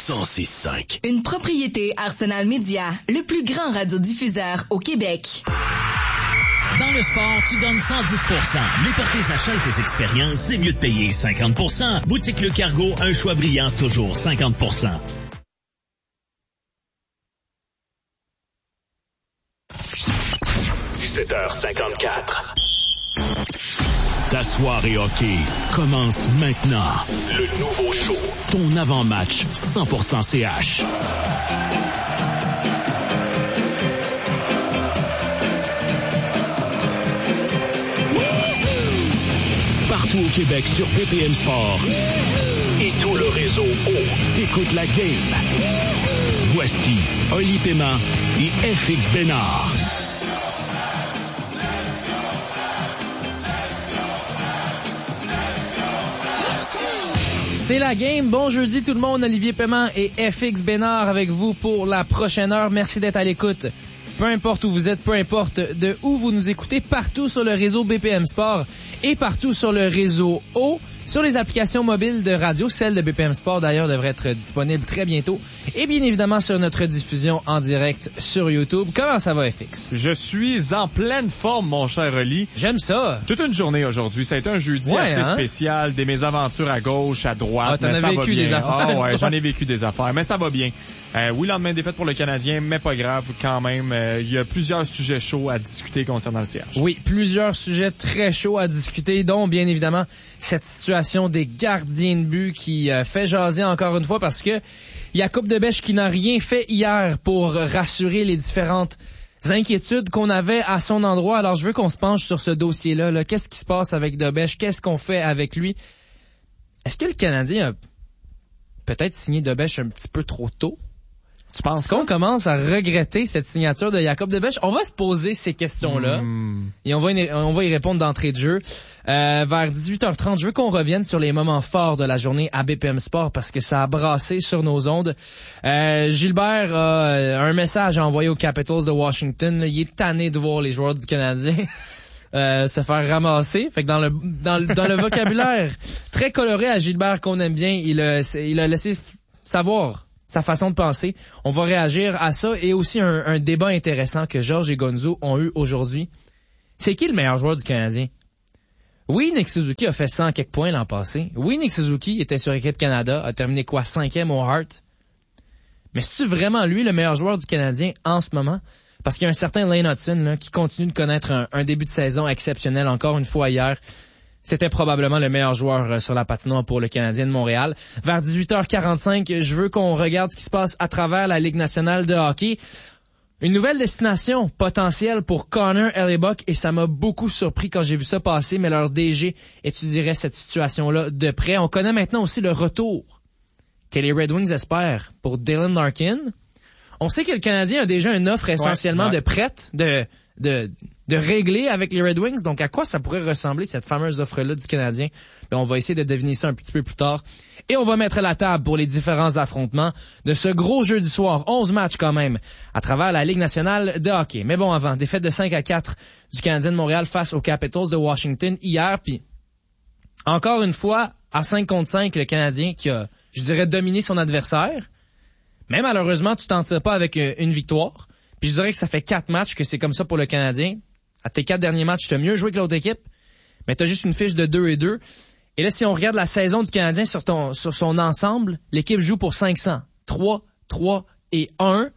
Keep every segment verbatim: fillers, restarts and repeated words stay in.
cent six cinq. Une propriété Arsenal Média, le plus grand radiodiffuseur au Québec. Dans le sport, tu donnes cent dix pour cent. Mais pour tes achats et tes expériences, c'est mieux de payer cinquante pour cent. Boutique Le Cargo, un choix brillant, toujours cinquante pour cent. dix-sept heures cinquante-quatre. Ta soirée hockey commence maintenant. Le nouveau show. Ton avant-match cent pour cent C H. Partout au Québec sur B P M Sport et tout le réseau O. T'écoutes la game. Voici Oli Paiement et F X Bénard. C'est la game. Bon jeudi tout le monde. Olivier Paiement et F X Bénard avec vous pour la prochaine heure. Merci d'être à l'écoute. Peu importe où vous êtes, peu importe de où vous nous écoutez, partout sur le réseau B P M Sport et partout sur le réseau O, sur les applications mobiles de radio. Celle de B P M Sport, d'ailleurs, devrait être disponible très bientôt. Et bien évidemment, sur notre diffusion en direct sur YouTube. Comment ça va, F X? Je suis en pleine forme, mon cher Oli. J'aime ça. Toute une journée aujourd'hui. Ça a été un jeudi ouais, assez hein? spécial. Des mésaventures à gauche, à droite. Ah, t'en mais as ça vécu va bien. des affaires. Ah, ouais, j'en ai vécu des affaires, mais ça va bien. Euh, oui, lendemain de défaite pour le Canadien, mais pas grave quand même. Euh, il y a plusieurs sujets chauds à discuter concernant le C H. Oui, plusieurs sujets très chauds à discuter, dont bien évidemment cette situation des gardiens de but qui euh, fait jaser encore une fois parce que il y a Coupe de Bèche qui n'a rien fait hier pour rassurer les différentes inquiétudes qu'on avait à son endroit. Alors je veux qu'on se penche sur ce dossier-là. Là. Qu'est-ce qui se passe avec Dobèche? Qu'est-ce qu'on fait avec lui? Est-ce que le Canadien a peut-être signé Dobèche un petit peu trop tôt? Tu penses qu'on commence à regretter cette signature de Jacob Dobèche? On va se poser ces questions-là mmh. et on va, y, on va y répondre d'entrée de jeu. Euh, vers dix-huit heures trente, je veux qu'on revienne sur les moments forts de la journée à B P M Sport parce que ça a brassé sur nos ondes. Euh, Gilbert a un message à envoyer aux Capitals de Washington. Il est tanné de voir les joueurs du Canadien euh, se faire ramasser. Fait que dans le, dans, le, dans le vocabulaire très coloré à Gilbert qu'on aime bien, il a, il a laissé savoir sa façon de penser. On va réagir à ça et aussi un, un débat intéressant que Georges et Gonzo ont eu aujourd'hui. C'est qui le meilleur joueur du Canadien? Oui, Nick Suzuki a fait cent quelques points l'an passé. Oui, Nick Suzuki était sur Équipe Canada, a terminé quoi, cinquième au Hart. Mais c'est-tu vraiment lui le meilleur joueur du Canadien en ce moment? Parce qu'il y a un certain Lane Hudson là, qui continue de connaître un, un début de saison exceptionnel encore une fois hier. C'était probablement le meilleur joueur sur la patinoire pour le Canadien de Montréal. Vers dix-huit heures quarante-cinq, je veux qu'on regarde ce qui se passe à travers la Ligue nationale de hockey. Une nouvelle destination potentielle pour Connor Hellebuyck et ça m'a beaucoup surpris quand j'ai vu ça passer, mais leur D G étudierait cette situation-là de près. On connaît maintenant aussi le retour que les Red Wings espèrent pour Dylan Larkin. On sait que le Canadien a déjà une offre essentiellement ouais, ouais. de prête, de... de de régler avec les Red Wings. Donc, à quoi ça pourrait ressembler, cette fameuse offre-là du Canadien? Ben, on va essayer de deviner ça un petit peu plus tard. Et on va mettre la table pour les différents affrontements de ce gros jeudi soir. onze matchs quand même, à travers la Ligue nationale de hockey. Mais bon, avant, défaite de cinq à quatre du Canadien de Montréal face aux Capitals de Washington hier. Puis, encore une fois, à cinq contre cinq, le Canadien qui a, je dirais, dominé son adversaire. Mais malheureusement, tu t'en tires pas avec une victoire. Puis je dirais que ça fait quatre matchs que c'est comme ça pour le Canadien. À tes quatre derniers matchs, tu as mieux joué que l'autre équipe, mais tu as juste une fiche de deux et deux. Et là, si on regarde la saison du Canadien sur, ton, sur son ensemble, l'équipe joue pour cinq cents. trois, trois et un.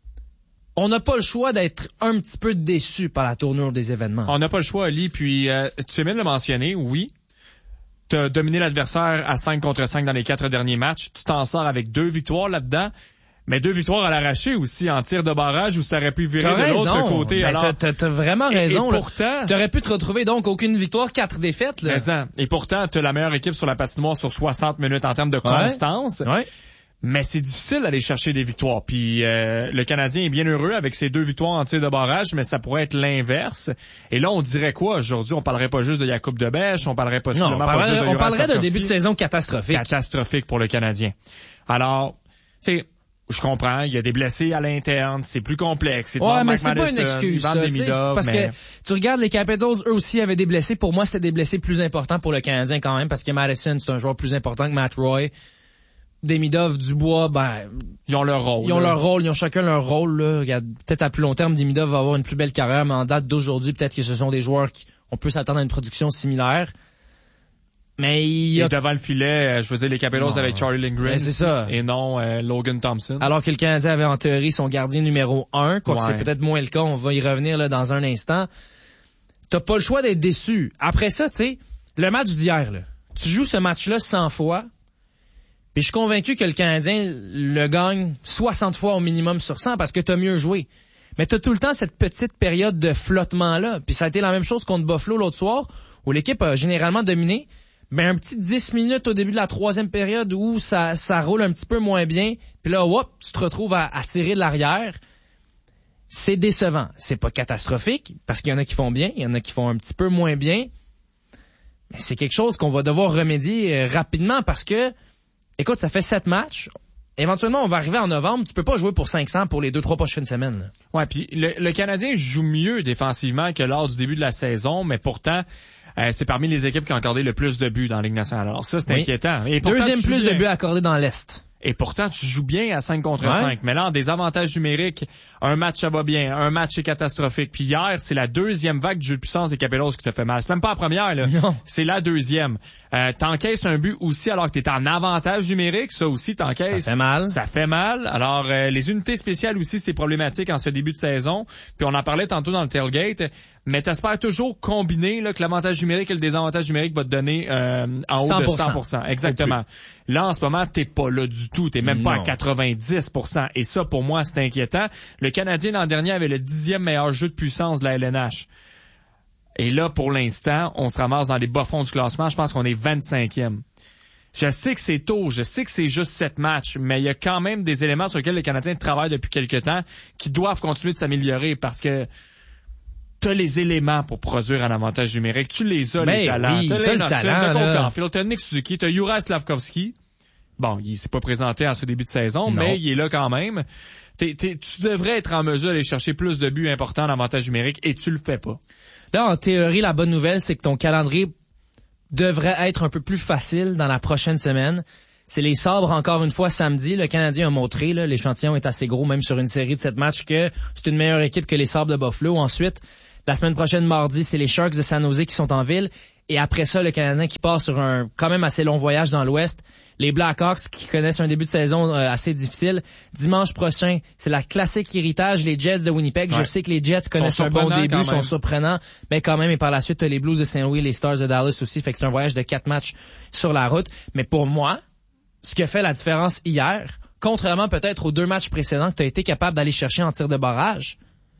On n'a pas le choix d'être un petit peu déçu par la tournure des événements. On n'a pas le choix, Ali. Puis, euh, tu sais bien de le mentionner, oui. Tu as dominé l'adversaire à cinq contre cinq dans les quatre derniers matchs. Tu t'en sors avec deux victoires là-dedans. Mais deux victoires à l'arraché aussi en tir de barrage où ça aurait pu virer t'as de l'autre raison. côté. Ben, Alors, t'as, t'as, t'as vraiment et, raison. Et là. pourtant, t'aurais pu te retrouver donc aucune victoire, quatre défaites. Là. Mais, et pourtant, t'as la meilleure équipe sur la patinoire sur soixante minutes en termes de constance. Ouais. Ouais. Mais c'est difficile d'aller chercher des victoires. Puis euh, le Canadien est bien heureux avec ses deux victoires en tir de barrage, mais ça pourrait être l'inverse. Et là, on dirait quoi aujourd'hui? On parlerait pas juste de Jacob Dobèche, on parlerait pas non, seulement on parlerait, pas juste de on parlerait d'un début de saison catastrophique. Catastrophique pour le Canadien. Alors, tu sais, je comprends, il y a des blessés à l'interne, c'est plus complexe. C'est ouais, mais Mike c'est Madison, pas une excuse, ça. Demidov, parce mais... que tu regardes les Capitals, eux aussi avaient des blessés. Pour moi, c'était des blessés plus importants pour le Canadien quand même, parce que Madison, c'est un joueur plus important que Matt Roy. Demidov, Dubois, ben... Ils ont leur rôle. Ils ont là. leur rôle, ils ont chacun leur rôle. Là. Regarde, peut-être à plus long terme, Demidov va avoir une plus belle carrière, mais en date d'aujourd'hui, peut-être que ce sont des joueurs qui... On peut s'attendre à une production similaire. Mais il y a... Et devant le filet, je veux dire, les Capitals non. avec Charlie Lindgren. Ben, c'est ça. Et non euh, Logan Thompson. Alors que le Canadien avait en théorie son gardien numéro un, quoique ouais. c'est peut-être moins le cas, on va y revenir là dans un instant. T'as pas le choix d'être déçu. Après ça, tu sais, le match d'hier, là, tu joues ce match-là cent fois, puis je suis convaincu que le Canadien le gagne soixante fois au minimum sur cent parce que t'as mieux joué. Mais t'as tout le temps cette petite période de flottement-là. Puis ça a été la même chose contre Buffalo l'autre soir, où l'équipe a généralement dominé. Ben un petit dix minutes au début de la troisième période où ça, ça roule un petit peu moins bien. Puis là, hop, tu te retrouves à, à tirer de l'arrière. C'est décevant. C'est pas catastrophique, parce qu'il y en a qui font bien, il y en a qui font un petit peu moins bien. Mais c'est quelque chose qu'on va devoir remédier euh, rapidement parce que, écoute, ça fait sept matchs. Éventuellement, on va arriver en novembre. Tu peux pas jouer pour cinq cents pour les deux, trois prochaines semaines. Là. Ouais, puis le, le Canadien joue mieux défensivement que lors du début de la saison, mais pourtant, euh, c'est parmi les équipes qui ont accordé le plus de buts dans la Ligue nationale. Alors ça, c'est oui. inquiétant. Et pourtant, Deuxième plus bien. de buts accordés dans l'Est. Et pourtant, tu joues bien à cinq contre ouais. cinq. Mais là, en désavantage numérique, un match, ça va bien. Un match, c'est catastrophique. Puis hier, c'est la deuxième vague du jeu de puissance des Capitals qui te fait mal. C'est même pas la première, là. Non. C'est la deuxième. Euh, t'encaisses un but aussi alors que t'es en avantage numérique. Ça aussi, t'encaisses. Ça fait mal. Ça fait mal. Alors, euh, les unités spéciales aussi, c'est problématique en ce début de saison. Puis on en parlait tantôt dans le tailgate. Mais t'espères toujours combiner là, que l'avantage numérique et le désavantage numérique va te donner euh, en haut cent pour cent. de cent pour cent. Exactement. Là, en ce moment, t'es pas là du tout. T'es même non. pas à quatre-vingt-dix pour cent. Et ça, pour moi, c'est inquiétant. Le Canadien, l'an dernier, avait le dixième meilleur jeu de puissance de la L N H. Et là, pour l'instant, on se ramasse dans les bas-fonds du classement. Je pense qu'on est vingt-cinquième. Je sais que c'est tôt, je sais que c'est juste sept matchs, mais il y a quand même des éléments sur lesquels le Canadien travaille depuis quelque temps qui doivent continuer de s'améliorer parce que t'as les éléments pour produire un avantage numérique. Tu les as, ben les talents. Oui, t'as t'as les le Knoxville, talent, t'as là. Caulfield, t'as Nick Suzuki, t'as Juraj Slavkovski. Bon, il s'est pas présenté à ce début de saison, Non. mais il est là quand même. T'es, t'es, tu devrais être en mesure d'aller chercher plus de buts importants d'avantage numérique et tu le fais pas. Là, en théorie, la bonne nouvelle, c'est que ton calendrier devrait être un peu plus facile dans la prochaine semaine. C'est les Sabres, encore une fois, samedi. Le Canadien a montré, là, l'échantillon est assez gros, même sur une série de sept matchs, que c'est une meilleure équipe que les Sabres de Buffalo. Ensuite, la semaine prochaine, mardi, c'est les Sharks de San Jose qui sont en ville. Et après ça, le Canadien qui part sur un quand même assez long voyage dans l'Ouest. Les Blackhawks qui connaissent un début de saison euh, assez difficile. Dimanche prochain, c'est la classique héritage, les Jets de Winnipeg. Ouais. Je sais que les Jets connaissent un bon début, sont surprenants, mais quand même, et par la suite, t'as les Blues de Saint-Louis, les Stars de Dallas aussi. Fait que c'est un voyage de quatre matchs sur la route. Mais pour moi, ce qui a fait la différence hier, contrairement peut-être aux deux matchs précédents que tu as été capable d'aller chercher en tir de barrage,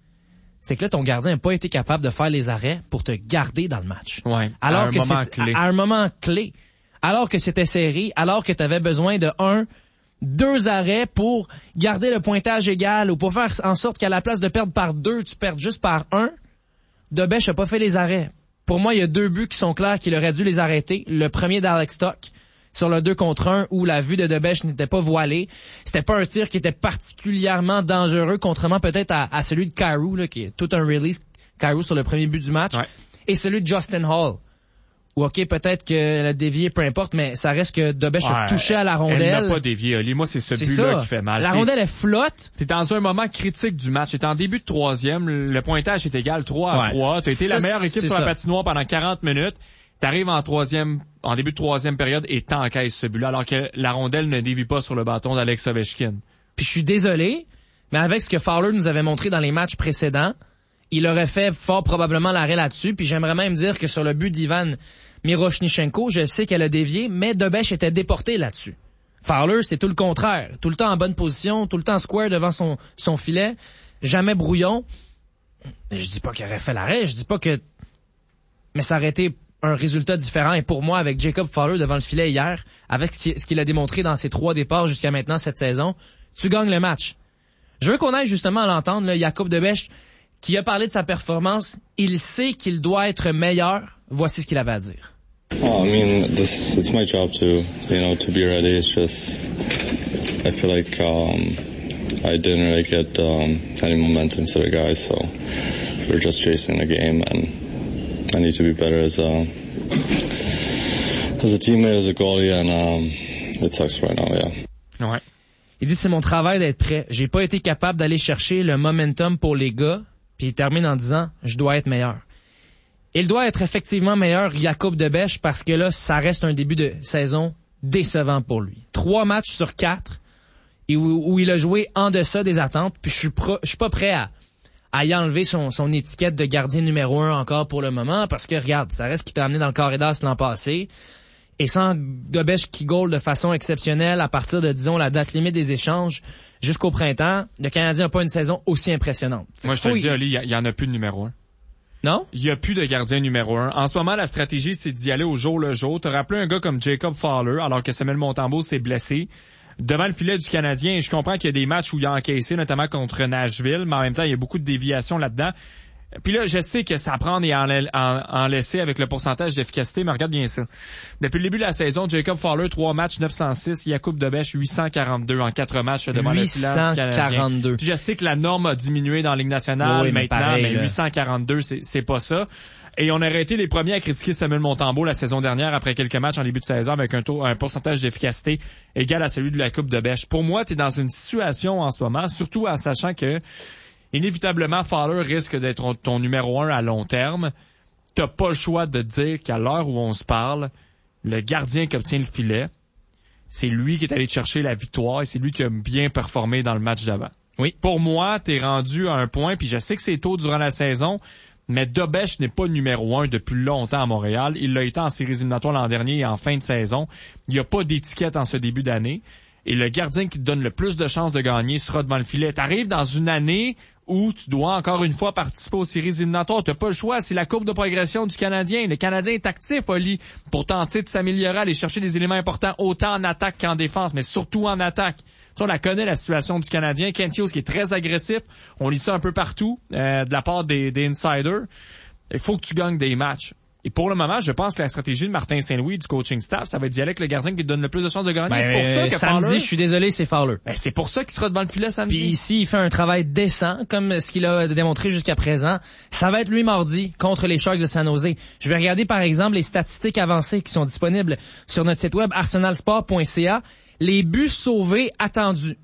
c'est que là, ton gardien n'a pas été capable de faire les arrêts pour te garder dans le match. Ouais, alors à un que moment c'est clé. À, à un moment clé. Alors que c'était serré, alors que tu avais besoin de un, deux arrêts pour garder le pointage égal ou pour faire en sorte qu'à la place de perdre par deux, tu perdes juste par un. Debèche n'a pas fait les arrêts. Pour moi, il y a deux buts qui sont clairs qu'il aurait dû les arrêter. Le premier d'Alex Stock sur le deux contre un où la vue de Debèche n'était pas voilée. C'était pas un tir qui était particulièrement dangereux, contrairement peut-être à, à celui de Kyrou, là, qui est tout un release. Kyrou sur le premier but du match. Ouais. Et celui de Justin Hall. Ou ok, peut-être qu'elle a dévié, peu importe, mais ça reste que Debèche a Ouais, touché à la rondelle. Elle n'a pas dévié, Oli. Moi, c'est ce C'est but-là ça. qui fait mal. La C'est... rondelle, elle flotte. T'es dans un moment critique du match. T'es en début de troisième. Le pointage est égal trois à Ouais. trois. T'as été Ça, la meilleure équipe c'est sur ça. la patinoire pendant quarante minutes. T'arrives en troisième, en début de troisième période et t'encaisses ce but-là, alors que la rondelle ne dévie pas sur le bâton d'Alex Ovechkin. Puis je suis désolé, mais avec ce que Fowler nous avait montré dans les matchs précédents, il aurait fait fort probablement l'arrêt là-dessus. Puis j'aimerais même dire que sur le but d'Ivan Miroshnichenko, je sais qu'elle a dévié, mais Debèche était déporté là-dessus. Fowler, c'est tout le contraire. Tout le temps en bonne position, tout le temps square devant son, son filet, jamais brouillon. Je dis pas qu'il aurait fait l'arrêt, je dis pas que... Mais ça aurait été un résultat différent. Et pour moi, avec Jacob Fowler devant le filet hier, avec ce qu'il a démontré dans ses trois départs jusqu'à maintenant cette saison, tu gagnes le match. Je veux qu'on aille justement à l'entendre, là, Jacob Debèche, qui a parlé de sa performance. Il sait qu'il doit être meilleur. Voici ce qu'il avait à dire. Oh, I mean, this, it's my job to, you know, to be ready. It's just, I feel like um, I didn't really get um, any momentum to the guys, so we're just chasing the game, and I need to be better as a as a teammate, as a goalie, and um, it sucks right now, yeah. Ouais. Il dit, c'est mon travail d'être prêt. J'ai pas été capable d'aller chercher le momentum pour les gars. Puis il termine en disant, je dois être meilleur. Il doit être effectivement meilleur, Jakub de Bech, parce que là, ça reste un début de saison décevant pour lui. Trois matchs sur quatre et où, où il a joué en deçà des attentes. Puis je suis, pro, je suis pas prêt à, à y enlever son, son étiquette de gardien numéro un encore pour le moment, parce que regarde, ça reste qu'il t'a amené dans le corridor l'an passé. Et sans de Bech qui goal de façon exceptionnelle à partir de, disons, la date limite des échanges jusqu'au printemps, le Canadien n'a pas une saison aussi impressionnante. Fait Moi, je te le dis, y... Ali, il y en a plus de numéro un. Non? Il y a plus de gardien numéro un. En ce moment, la stratégie, c'est d'y aller au jour le jour. Te rappeler un gars comme Jacob Fowler, alors que Samuel Montembeault s'est blessé devant le filet du Canadien. Et je comprends qu'il y a des matchs où il a encaissé, notamment contre Nashville, mais en même temps, il y a beaucoup de déviations là-dedans. Puis là, je sais que ça prend et en, en, en laisser avec le pourcentage d'efficacité, mais regarde bien ça. Depuis le début de la saison, Jacob Fowler, trois matchs, neuf cent six. Jakub de Bech, huit cent quarante-deux en quatre matchs devant le filet du Canadien. huit cent quarante-deux. Je sais que la norme a diminué dans la Ligue nationale oui, mais maintenant, pareil, mais là. huit cent quarante-deux, c'est, c'est pas ça. Et on aurait été les premiers à critiquer Samuel Montembeault la saison dernière après quelques matchs en début de saison avec un taux, un pourcentage d'efficacité égal à celui de la Coupe de Bech. Pour moi, t'es dans une situation en ce moment, surtout en sachant que inévitablement, Fowler risque d'être ton numéro un à long terme. T'as pas le choix de dire qu'à l'heure où on se parle, le gardien qui obtient le filet, c'est lui qui est allé chercher la victoire et c'est lui qui a bien performé dans le match d'avant. Oui. Pour moi, t'es rendu à un point, puis je sais que c'est tôt durant la saison, mais de Bech n'est pas numéro un depuis longtemps à Montréal. Il l'a été en séries éliminatoires l'an dernier et en fin de saison. Il n'y a pas d'étiquette en ce début d'année. Et le gardien qui te donne le plus de chances de gagner sera devant le filet. T'arrives dans une année où tu dois encore une fois participer aux séries éliminatoires. T'as pas le choix. C'est la courbe de progression du Canadien. Le Canadien est actif, Oli, pour tenter de s'améliorer, aller chercher des éléments importants autant en attaque qu'en défense, mais surtout en attaque. Ça, on la connaît, la situation du Canadien. Kent Hughes qui est très agressif. On lit ça un peu partout euh, de la part des, des insiders. Il faut que tu gagnes des matchs. Et pour le moment, je pense que la stratégie de Martin Saint-Louis, du coaching staff, ça va être d'y aller avec le gardien qui te donne le plus de chances de gagner. Ben, c'est pour ça que samedi, Fowler, je suis désolé, c'est Fowler. ben, c'est pour ça qu'il sera devant le filet samedi. Puis ici, il fait un travail décent, comme ce qu'il a démontré jusqu'à présent. Ça va être lui mardi contre les Sharks de San Jose. Je vais regarder, par exemple, les statistiques avancées qui sont disponibles sur notre site web arsenal sport point c a. Les buts sauvés attendus.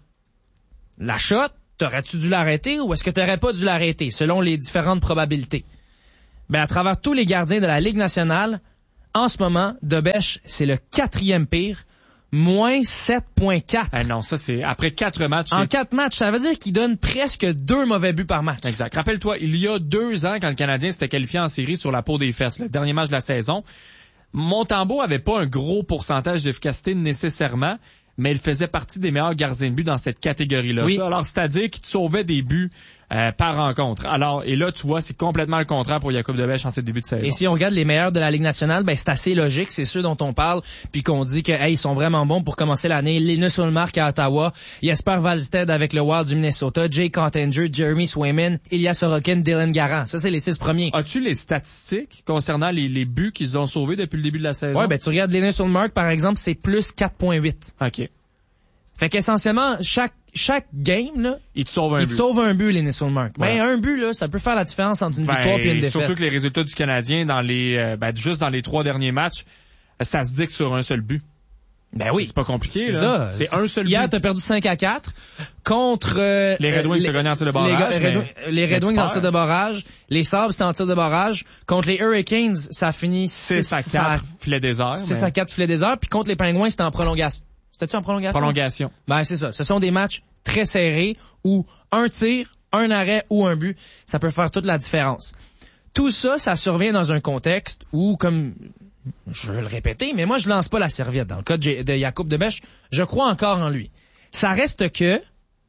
La shot, t'aurais-tu dû l'arrêter ou est-ce que t'aurais pas dû l'arrêter, selon les différentes probabilités? Ben, à travers tous les gardiens de la Ligue nationale, en ce moment, de Bech, c'est le quatrième pire, moins sept virgule quatre. Ah non, ça c'est après quatre matchs. En c'est... quatre matchs, ça veut dire qu'il donne presque deux mauvais buts par match. Exact. Rappelle-toi, il y a deux ans, quand le Canadien s'était qualifié en série sur la peau des fesses, le dernier match de la saison, Montembeault avait pas un gros pourcentage d'efficacité nécessairement, mais il faisait partie des meilleurs gardiens de but dans cette catégorie-là. Oui. Ça, alors, c'est-à-dire qu'il te sauvait des buts euh, par rencontre. Alors, et là, tu vois, c'est complètement le contraire pour Jakub de Bech en ce début de saison. Et si on regarde les meilleurs de la Ligue nationale, ben c'est assez logique, c'est ceux dont on parle, puis qu'on dit que hey, ils sont vraiment bons pour commencer l'année. Linus Ullmark à Ottawa, Jesper Wallstedt avec le Wild du Minnesota, Jake Ottinger, Jeremy Swayman, Ilya Sorokin, Dylan Garant. Ça, c'est les six premiers. As-tu les statistiques concernant les, les buts qu'ils ont sauvés depuis le début de la saison? Ouais, ben tu regardes Linus Ullmark, par exemple, c'est plus quatre virgule huit. OK. Fait qu'essentiellement, chaque chaque game, là, Il te sauve un il but. te sauve un but, Linus Ullmark. Ben, Voilà. un but, là, ça peut faire la différence entre une Ben, victoire et une défaite. surtout que les résultats du Canadien dans les euh, ben, juste dans les trois derniers matchs, ça se dicte sur un seul but. Ben oui. C'est pas compliqué, C'est là. ça. C'est un seul Hier, but. t'as perdu cinq à quatre contre euh, Les Red Wings euh, se gagnaient en tir de les, barrage, gars- Red mais- Wings- les Red mais Wings tu en perds. tir de barrage. Les Sabres, c'était en tir de barrage. Contre les Hurricanes, ça a fini six à quatre, filet désert. six mais- à quatre filets désert. Puis contre les Penguins, c'était en prolongation. C'était-tu en prolongation? Prolongation. Ben, c'est ça. Ce sont des matchs très serrés où un tir, un arrêt ou un but, ça peut faire toute la différence. Tout ça, ça survient dans un contexte où, comme je veux le répéter, mais moi, je lance pas la serviette. Dans le cas de, J- de Jakub de Bech, je crois encore en lui. Ça reste que,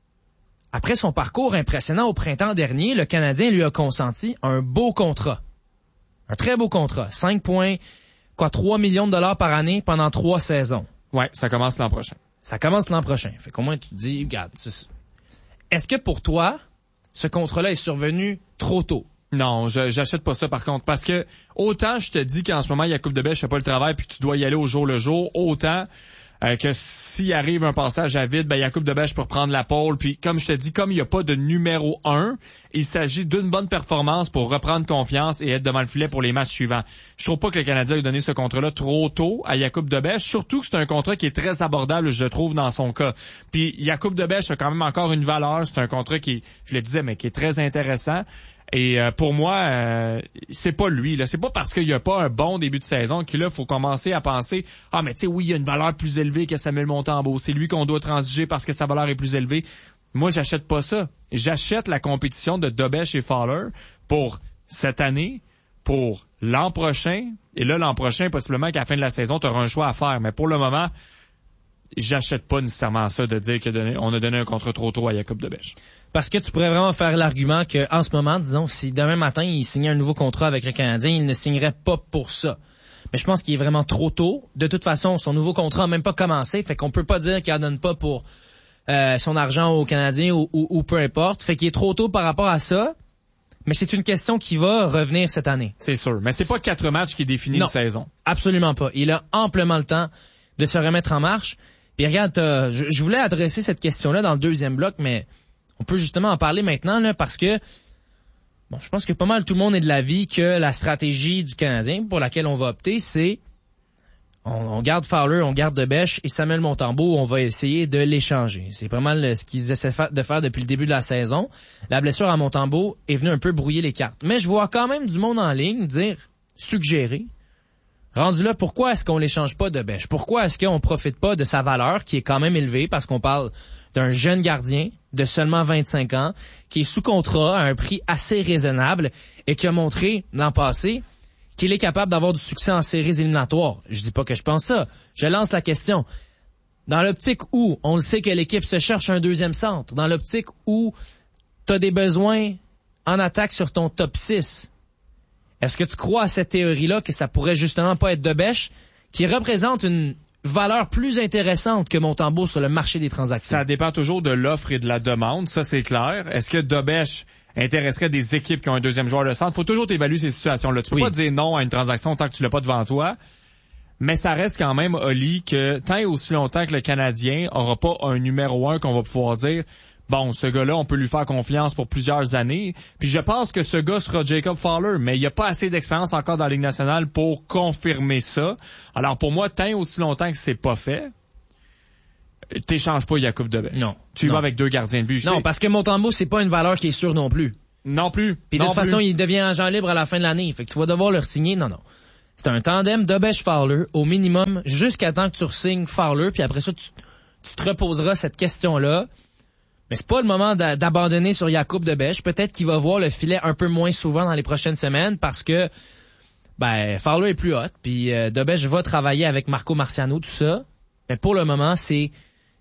après son parcours impressionnant au printemps dernier, le Canadien lui a consenti un beau contrat. Un très beau contrat. cinq points, quoi, trois millions de dollars par année pendant trois saisons. Ouais, ça commence l'an prochain. Ça commence l'an prochain. Fait qu'au moins, tu te dis, regarde, c'est- est-ce que pour toi, ce contrat-là est survenu trop tôt? Non, je, j'achète pas ça par contre, parce que autant je te dis qu'en ce moment, Jakub de Bech fait pas le travail puis que tu dois y aller au jour le jour, autant Euh, que s'il arrive un passage à vide, ben Jakub de Besche pour prendre la pole. Puis comme je te dis, comme il n'y a pas de numéro un, il s'agit d'une bonne performance pour reprendre confiance et être devant le filet pour les matchs suivants. Je trouve pas que le Canadien ait donné ce contrat-là trop tôt à Jakub de Besche, surtout que c'est un contrat qui est très abordable, je trouve, dans son cas. Puis Jakub de Besche a quand même encore une valeur. C'est un contrat qui, je le disais, mais qui est très intéressant. Et euh, pour moi, euh, c'est pas lui. Là, c'est pas parce qu'il y a pas un bon début de saison qu'il là faut commencer à penser ah mais tu sais oui il y a une valeur plus élevée que Samuel Montembeault. C'est lui qu'on doit transiger parce que sa valeur est plus élevée. Moi, j'achète pas ça. J'achète la compétition de Dobeš et Fowler pour cette année, pour l'an prochain. Et là, l'an prochain, possiblement qu'à la fin de la saison, tu auras un choix à faire. Mais pour le moment, j'achète pas nécessairement ça de dire qu'on a donné un contrat trop tôt à Jakub de Besche. Parce que tu pourrais vraiment faire l'argument que, en ce moment, disons, si demain matin, il signait un nouveau contrat avec le Canadien, il ne signerait pas pour ça. Mais je pense qu'il est vraiment trop tôt. De toute façon, son nouveau contrat n'a même pas commencé, fait qu'on peut pas dire qu'il en donne pas pour euh, son argent au Canadien ou, ou, ou peu importe. Fait qu'il est trop tôt par rapport à ça. Mais c'est une question qui va revenir cette année. C'est sûr. Mais c'est pas quatre matchs qui définit non, une saison. Absolument pas. Il a amplement le temps de se remettre en marche. Puis regarde, euh, je, je voulais adresser cette question-là dans le deuxième bloc, mais on peut justement en parler maintenant là, parce que bon, je pense que pas mal tout le monde est de l'avis que la stratégie du Canadien pour laquelle on va opter, c'est on, on garde Fowler, on garde de Besche et Samuel Montembeault, on va essayer de l'échanger. C'est pas mal ce qu'ils essaient de faire depuis le début de la saison. La blessure à Montembeault est venue un peu brouiller les cartes. Mais je vois quand même du monde en ligne dire, suggérer, rendu là, pourquoi est-ce qu'on l'échange pas de Besche? Pourquoi est-ce qu'on profite pas de sa valeur qui est quand même élevée parce qu'on parle d'un jeune gardien de seulement vingt-cinq ans qui est sous contrat à un prix assez raisonnable et qui a montré l'an passé qu'il est capable d'avoir du succès en séries éliminatoires. Je dis pas que je pense ça. Je lance la question. Dans l'optique où on le sait que l'équipe se cherche un deuxième centre, dans l'optique où tu as des besoins en attaque sur ton top six, est-ce que tu crois à cette théorie-là que ça pourrait justement pas être de Besche qui représente une valeur plus intéressante que Montembeault sur le marché des transactions? Ça dépend toujours de l'offre et de la demande, ça c'est clair. Est-ce que Dobeš intéresserait des équipes qui ont un deuxième joueur de centre? Faut toujours évaluer ces situations-là. Tu peux oui. pas dire non à une transaction tant que tu l'as pas devant toi. Mais ça reste quand même, Oli, que tant et aussi longtemps que le Canadien aura pas un numéro un qu'on va pouvoir dire bon, ce gars-là, on peut lui faire confiance pour plusieurs années. Puis je pense que ce gars sera Jakub Fowler, mais il n'y a pas assez d'expérience encore dans la Ligue nationale pour confirmer ça. Alors pour moi, tant et aussi longtemps que c'est pas fait, t'échanges pas Jakub de Besche. Non. Tu non. vas avec deux gardiens de but. Non, parce que Montembeault, c'est pas une valeur qui est sûre non plus. Non plus. Puis de non toute façon, plus. il devient agent libre à la fin de l'année. Fait que tu vas devoir le signer. Non, non. C'est un tandem de Besche-Fowler au minimum jusqu'à temps que tu re-signes Fowler. Puis après ça, tu, tu te reposeras cette question-là. Mais c'est pas le moment d'a- d'abandonner sur Jakub de Besche. Peut-être qu'il va voir le filet un peu moins souvent dans les prochaines semaines parce que ben Fowler est plus hot. Puis euh, de Besche va travailler avec Marco Marciano, tout ça. Mais pour le moment, c'est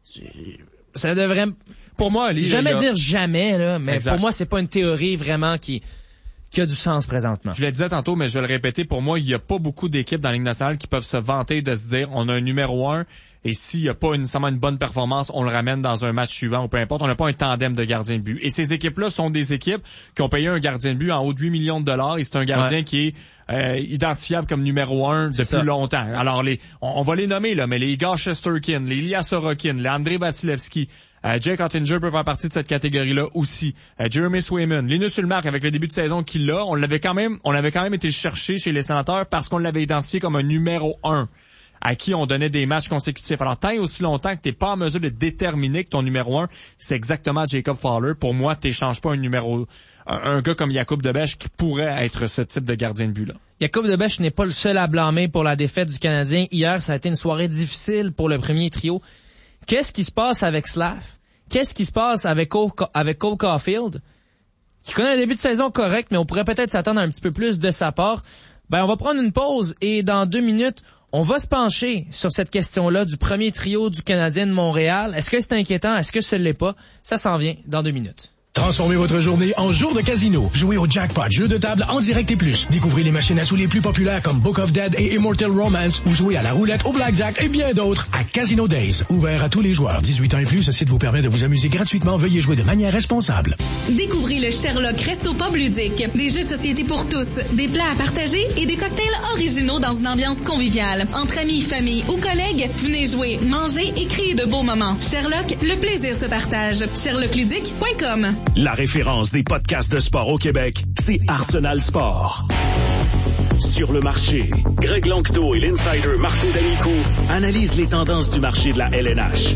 ça devrait pour moi, Ali, jamais là, dire jamais là. Mais exact. pour moi, c'est pas une théorie vraiment qui qui a du sens présentement. Je le disais tantôt, mais je vais le répéter. Pour moi, il n'y a pas beaucoup d'équipes dans la Ligue nationale qui peuvent se vanter de se dire on a un numéro un. Et s'il n'y a pas nécessairement une bonne performance, on le ramène dans un match suivant ou peu importe. On n'a pas un tandem de gardiens de but. Et ces équipes-là sont des équipes qui ont payé un gardien de but en haut de huit millions de dollars et c'est un gardien ouais. qui est euh, identifiable comme numéro un depuis ça. longtemps. Alors, les, on, on va les nommer, là, mais les Igor Shesterkin, les Ilya Sorokin, les Andrei Vasilevski, euh, Jake Ottinger peut faire partie de cette catégorie-là aussi. Euh, Jeremy Swayman, Linus Ullmark avec le début de saison qu'il a, on l'avait quand même, on avait quand même été chercher chez les Sénateurs parce qu'on l'avait identifié comme un numéro un. À qui on donnait des matchs consécutifs. Alors, tant et aussi longtemps que t'es pas en mesure de déterminer que ton numéro un, c'est exactement Jakub Fowler, pour moi, t'échanges pas un numéro, un, un gars comme Jakub de Besche qui pourrait être ce type de gardien de but-là. Jakub de Besche n'est pas le seul à blâmer pour la défaite du Canadien. Hier, ça a été une soirée difficile pour le premier trio. Qu'est-ce qui se passe avec Slav? Qu'est-ce qui se passe avec Cole, avec Cole Caulfield? Qui connaît un début de saison correct, mais on pourrait peut-être s'attendre à un petit peu plus de sa part. Ben, on va prendre une pause et dans deux minutes, on va se pencher sur cette question-là du premier trio du Canadien de Montréal. Est-ce que c'est inquiétant? Est-ce que ce ne l'est pas? Ça s'en vient dans deux minutes. Transformez votre journée en jour de casino. Jouez au Jackpot, jeu de table en direct et plus. Découvrez les machines à sous les plus populaires comme Book of Dead et Immortal Romance ou jouez à la roulette, au blackjack et bien d'autres à Casino Days. Ouvert à tous les joueurs. dix-huit ans et plus, ce site vous permet de vous amuser gratuitement. Veuillez jouer de manière responsable. Découvrez le Sherlock Resto Pub ludique. Des jeux de société pour tous, des plats à partager et des cocktails originaux dans une ambiance conviviale. Entre amis, famille ou collègues, venez jouer, manger et créer de beaux moments. Sherlock, le plaisir se partage. sherlock ludique point com. La référence des podcasts de sport au Québec, c'est Arsenal Sport. Sur le marché, Greg Lanctot et l'insider Marco D'Amico analysent les tendances du marché de la L N H.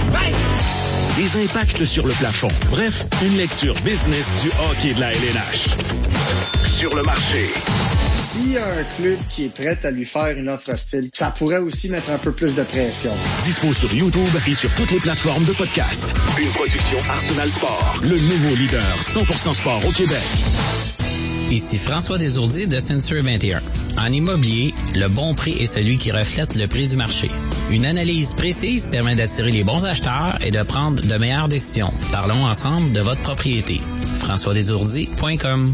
Des impacts sur le plafond. Bref, une lecture business du hockey de la L N H. Sur le marché. S'il y a un club qui est prêt à lui faire une offre hostile, ça pourrait aussi mettre un peu plus de pression. Dispo sur YouTube et sur toutes les plateformes de podcast. Une production Arsenal Sport, le nouveau leader cent pour cent sport au Québec. Ici François Desourdiers de Century vingt et un. En immobilier, le bon prix est celui qui reflète le prix du marché. Une analyse précise permet d'attirer les bons acheteurs et de prendre de meilleures décisions. Parlons ensemble de votre propriété. françois desourdiers point com.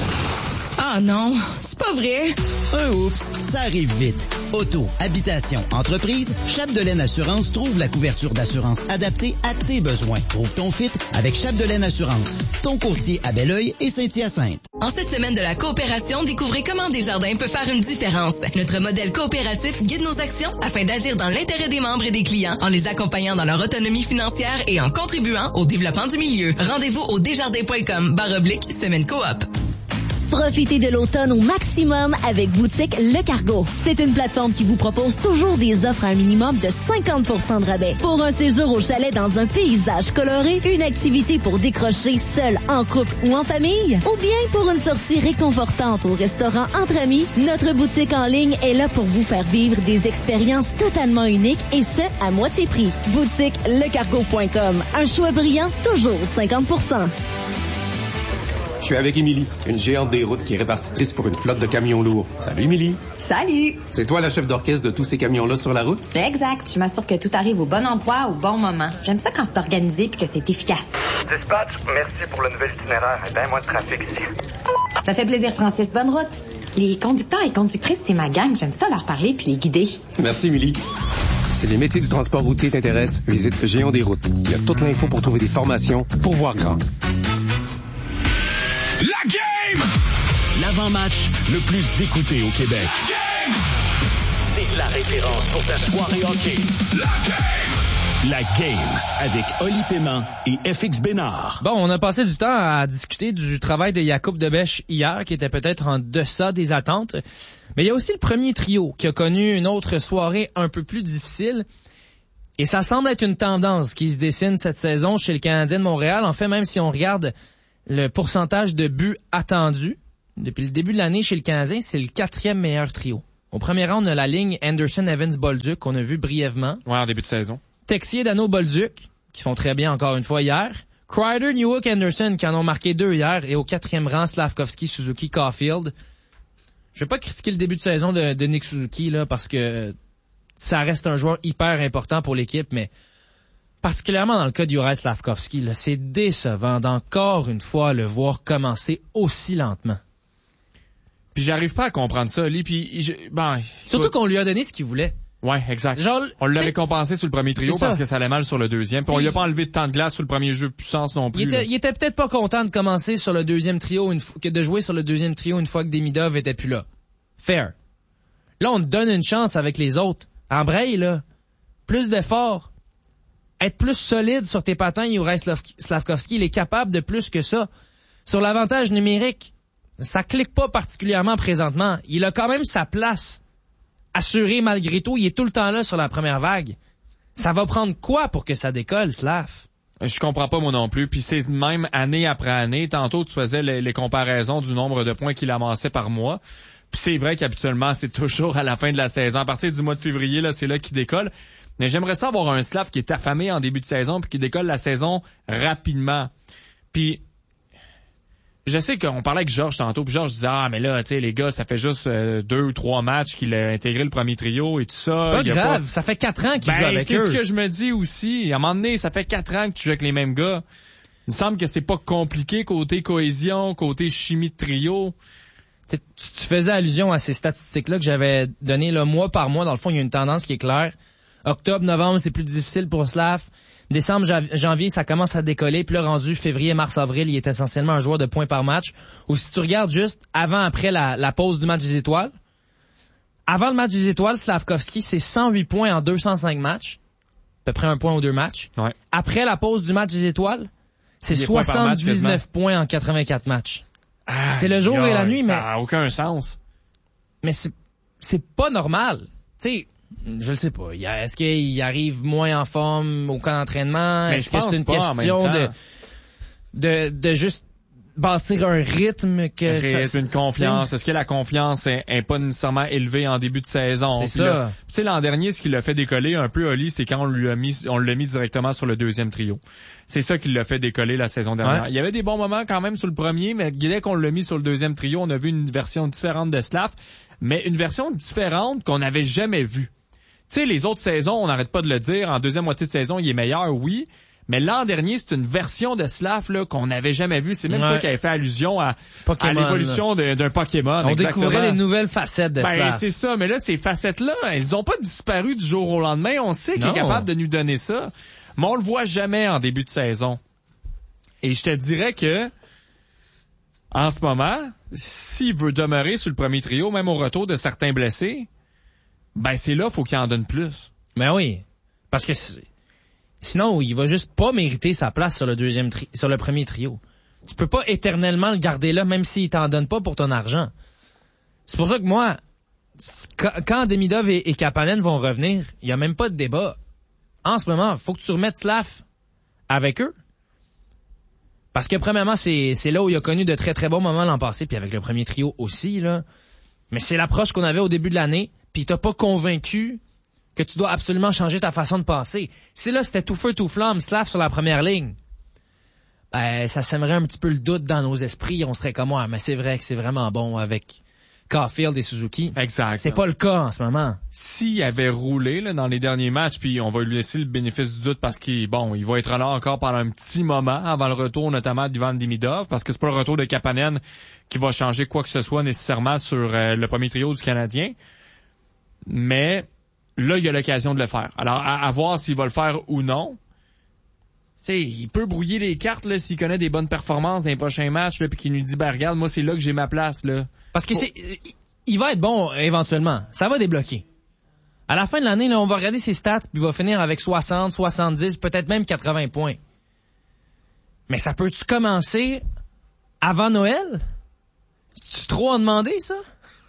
Ah non, c'est pas vrai. Un oups, ça arrive vite. Auto, habitation, entreprise, Chapdelaine Assurance trouve la couverture d'assurance adaptée à tes besoins. Trouve ton fit avec Chapdelaine Assurance. Ton courtier à Belleuil et Saint-Hyacinthe. En cette semaine de la coopération, découvrez comment Desjardins peut faire une différence. Notre modèle coopératif guide nos actions afin d'agir dans l'intérêt des membres et des clients en les accompagnant dans leur autonomie financière et en contribuant au développement du milieu. Rendez-vous au desjardins point com barre oblique semaine coop. Profitez de l'automne au maximum avec Boutique Le Cargo. C'est une plateforme qui vous propose toujours des offres à un minimum de cinquante pour cent de rabais. Pour un séjour au chalet dans un paysage coloré, une activité pour décrocher seul, en couple ou en famille, ou bien pour une sortie réconfortante au restaurant entre amis, notre boutique en ligne est là pour vous faire vivre des expériences totalement uniques et ce, à moitié prix. Boutique le cargo point com. Un choix brillant, toujours cinquante pour cent. Je suis avec Émilie, une géante des routes qui est répartitrice pour une flotte de camions lourds. Salut Émilie. Salut. C'est toi la chef d'orchestre de tous ces camions-là sur la route? Exact. Je m'assure que tout arrive au bon endroit au bon moment. J'aime ça quand c'est organisé puis que c'est efficace. Dispatch, merci pour le nouvel itinéraire. Il y a bien moins de trafic ici. Ça fait plaisir, Francis. Bonne route. Les conducteurs et conductrices, c'est ma gang. J'aime ça leur parler puis les guider. Merci Émilie. Si les métiers du transport routier t'intéressent, visite Géant des routes. Il y a toute l'info pour trouver des formations pour voir grand. La game! L'avant-match le plus écouté au Québec. La game! C'est la référence pour ta soirée hockey. La game! La game avec Oli Paiement et F X Bénard. Bon, on a passé du temps à discuter du travail de Jakub Debèche hier, qui était peut-être en deçà des attentes. Mais il y a aussi le premier trio qui a connu une autre soirée un peu plus difficile. Et ça semble être une tendance qui se dessine cette saison chez le Canadien de Montréal. En fait, même si on regarde le pourcentage de buts attendus, depuis le début de l'année chez le Canadien, c'est le quatrième meilleur trio. Au premier rang, on a la ligne Anderson-Evans-Bolduc, qu'on a vu brièvement. Ouais, en début de saison. Texier, Dano, Bolduc, qui font très bien encore une fois hier. Kreider, Newhook, Anderson, qui en ont marqué deux hier. Et au quatrième rang, Slavkovski, Suzuki, Caulfield. Je vais pas critiquer le début de saison de, de Nick Suzuki, là, parce que ça reste un joueur hyper important pour l'équipe, mais particulièrement dans le cas d'Juraj Slavkovski, là, c'est décevant d'encore une fois le voir commencer aussi lentement. Puis j'arrive pas à comprendre ça, Lee. Puis je, ben, surtout qu'on lui a donné ce qu'il voulait. Ouais, exact. Genre, on l'a récompensé sur le premier trio parce ça. que ça allait mal sur le deuxième. Puis on lui a pas enlevé de temps de glace sur le premier jeu de puissance non plus. Il était, il était peut-être pas content de commencer sur le deuxième trio, une fois, que de jouer sur le deuxième trio une fois que Demidov était plus là. Fair. Là, on te donne une chance avec les autres. Embraye, là. Plus d'efforts. Être plus solide sur tes patins, Juraj Slavkovski, il est capable de plus que ça. Sur l'avantage numérique, ça clique pas particulièrement présentement. Il a quand même sa place assurée malgré tout. Il est tout le temps là sur la première vague. Ça va prendre quoi pour que ça décolle, Slav? Je comprends pas moi non plus. Puis c'est même année après année. Tantôt, tu faisais les, les comparaisons du nombre de points qu'il amassait par mois. Puis c'est vrai qu'habituellement, c'est toujours à la fin de la saison. À partir du mois de février, là, c'est là qu'il décolle. Mais j'aimerais ça avoir un Slav qui est affamé en début de saison puis qui décolle la saison rapidement. Puis je sais qu'on parlait avec Georges tantôt, puis Georges disait « Ah, mais là, tu sais, les gars, ça fait juste euh, deux ou trois matchs qu'il a intégré le premier trio et tout ça. » Pas grave, pas... ça fait quatre ans qu'il ben, joue avec c'est eux. C'est ce que je me dis aussi. À un moment donné, ça fait quatre ans que tu joues avec les mêmes gars. Il me semble que c'est pas compliqué côté cohésion, côté chimie de trio. Tu, tu faisais allusion à ces statistiques-là que j'avais données là, mois par mois. Dans le fond, il y a une tendance qui est claire. Octobre, novembre, c'est plus difficile pour Slav. Décembre, janvier, ça commence à décoller. Puis là, rendu février, mars, avril, il est essentiellement un joueur de points par match. Ou si tu regardes juste avant, après la, la pause du match des étoiles, avant le match des étoiles, Slavkovski, c'est cent huit points en deux cent cinq matchs. À peu près un point ou deux matchs. Ouais. Après la pause du match des étoiles, c'est soixante-dix-neuf points, points en quatre-vingt-quatre matchs. Ah, c'est le jour yoy, et la nuit, ça mais... Ça n'a aucun sens. Mais c'est, c'est pas normal. Tu sais, je le sais pas. Il y a, est-ce qu'il arrive moins en forme au camp d'entraînement? Mais Est-ce je que c'est une question de, de, de juste bâtir un rythme que c'est ça... une confiance. Est-ce que la confiance est, est pas nécessairement élevée en début de saison? C'est ça. Tu sais, l'an dernier, ce qui l'a fait décoller un peu, Oli, c'est quand on lui a mis, on l'a mis directement sur le deuxième trio. C'est ça qui l'a fait décoller la saison dernière. Ouais. Il y avait des bons moments quand même sur le premier, mais dès qu'on l'a mis sur le deuxième trio, on a vu une version différente de Slav, mais une version différente qu'on n'avait jamais vue. Tu sais, les autres saisons, on n'arrête pas de le dire, en deuxième moitié de saison, il est meilleur, oui. Mais l'an dernier, c'est une version de Slav là, qu'on n'avait jamais vue. C'est même ouais. toi qui avait fait allusion à, à l'évolution de, d'un Pokémon. On exactement. découvrait des nouvelles facettes de ben, Slav. C'est ça, mais là, ces facettes-là, elles ont pas disparu du jour au lendemain. On sait qu'il non. est capable de nous donner ça, mais on le voit jamais en début de saison. Et je te dirais que, en ce moment, s'il veut demeurer sur le premier trio, même au retour de certains blessés, ben c'est là, faut qu'il en donne plus. Ben oui, parce que... C'est... Sinon, il va juste pas mériter sa place sur le deuxième tri- sur le premier trio. Tu peux pas éternellement le garder là, même s'il t'en donne pas pour ton argent. C'est pour ça que moi, quand Demidov et, et Kapanen vont revenir, il y a même pas de débat. En ce moment, faut que tu remettes Slav avec eux. Parce que premièrement, c'est, c'est là où il a connu de très très bons moments l'an passé, puis avec le premier trio aussi, là. Mais c'est l'approche qu'on avait au début de l'année, puis il t'a pas convaincu que tu dois absolument changer ta façon de penser. Si là, c'était tout feu, tout flamme, Slav sur la première ligne, ben, ça sèmerait un petit peu le doute dans nos esprits. On serait comme, ouais, mais c'est vrai que c'est vraiment bon avec Caulfield et Suzuki. Exact. C'est pas le cas en ce moment. S'il avait roulé, là, dans les derniers matchs, puis on va lui laisser le bénéfice du doute parce qu'il, bon, il va être là encore pendant un petit moment avant le retour, notamment d'Ivan Demidov, parce que c'est pas le retour de Kapanen qui va changer quoi que ce soit nécessairement sur euh, le premier trio du Canadien. Mais, là, il y a l'occasion de le faire. Alors, à, à voir s'il va le faire ou non. Tu sais, il peut brouiller les cartes là s'il connaît des bonnes performances dans les prochains matchs là, puis qu'il nous dit, ben regarde, moi c'est là que j'ai ma place là. Parce que c'est, il va être bon éventuellement. Ça va débloquer. À la fin de l'année, là, on va regarder ses stats, puis il va finir avec soixante, soixante-dix, peut-être même quatre-vingts points. Mais ça peut-tu commencer avant Noël? C'est-tu trop en demander ça?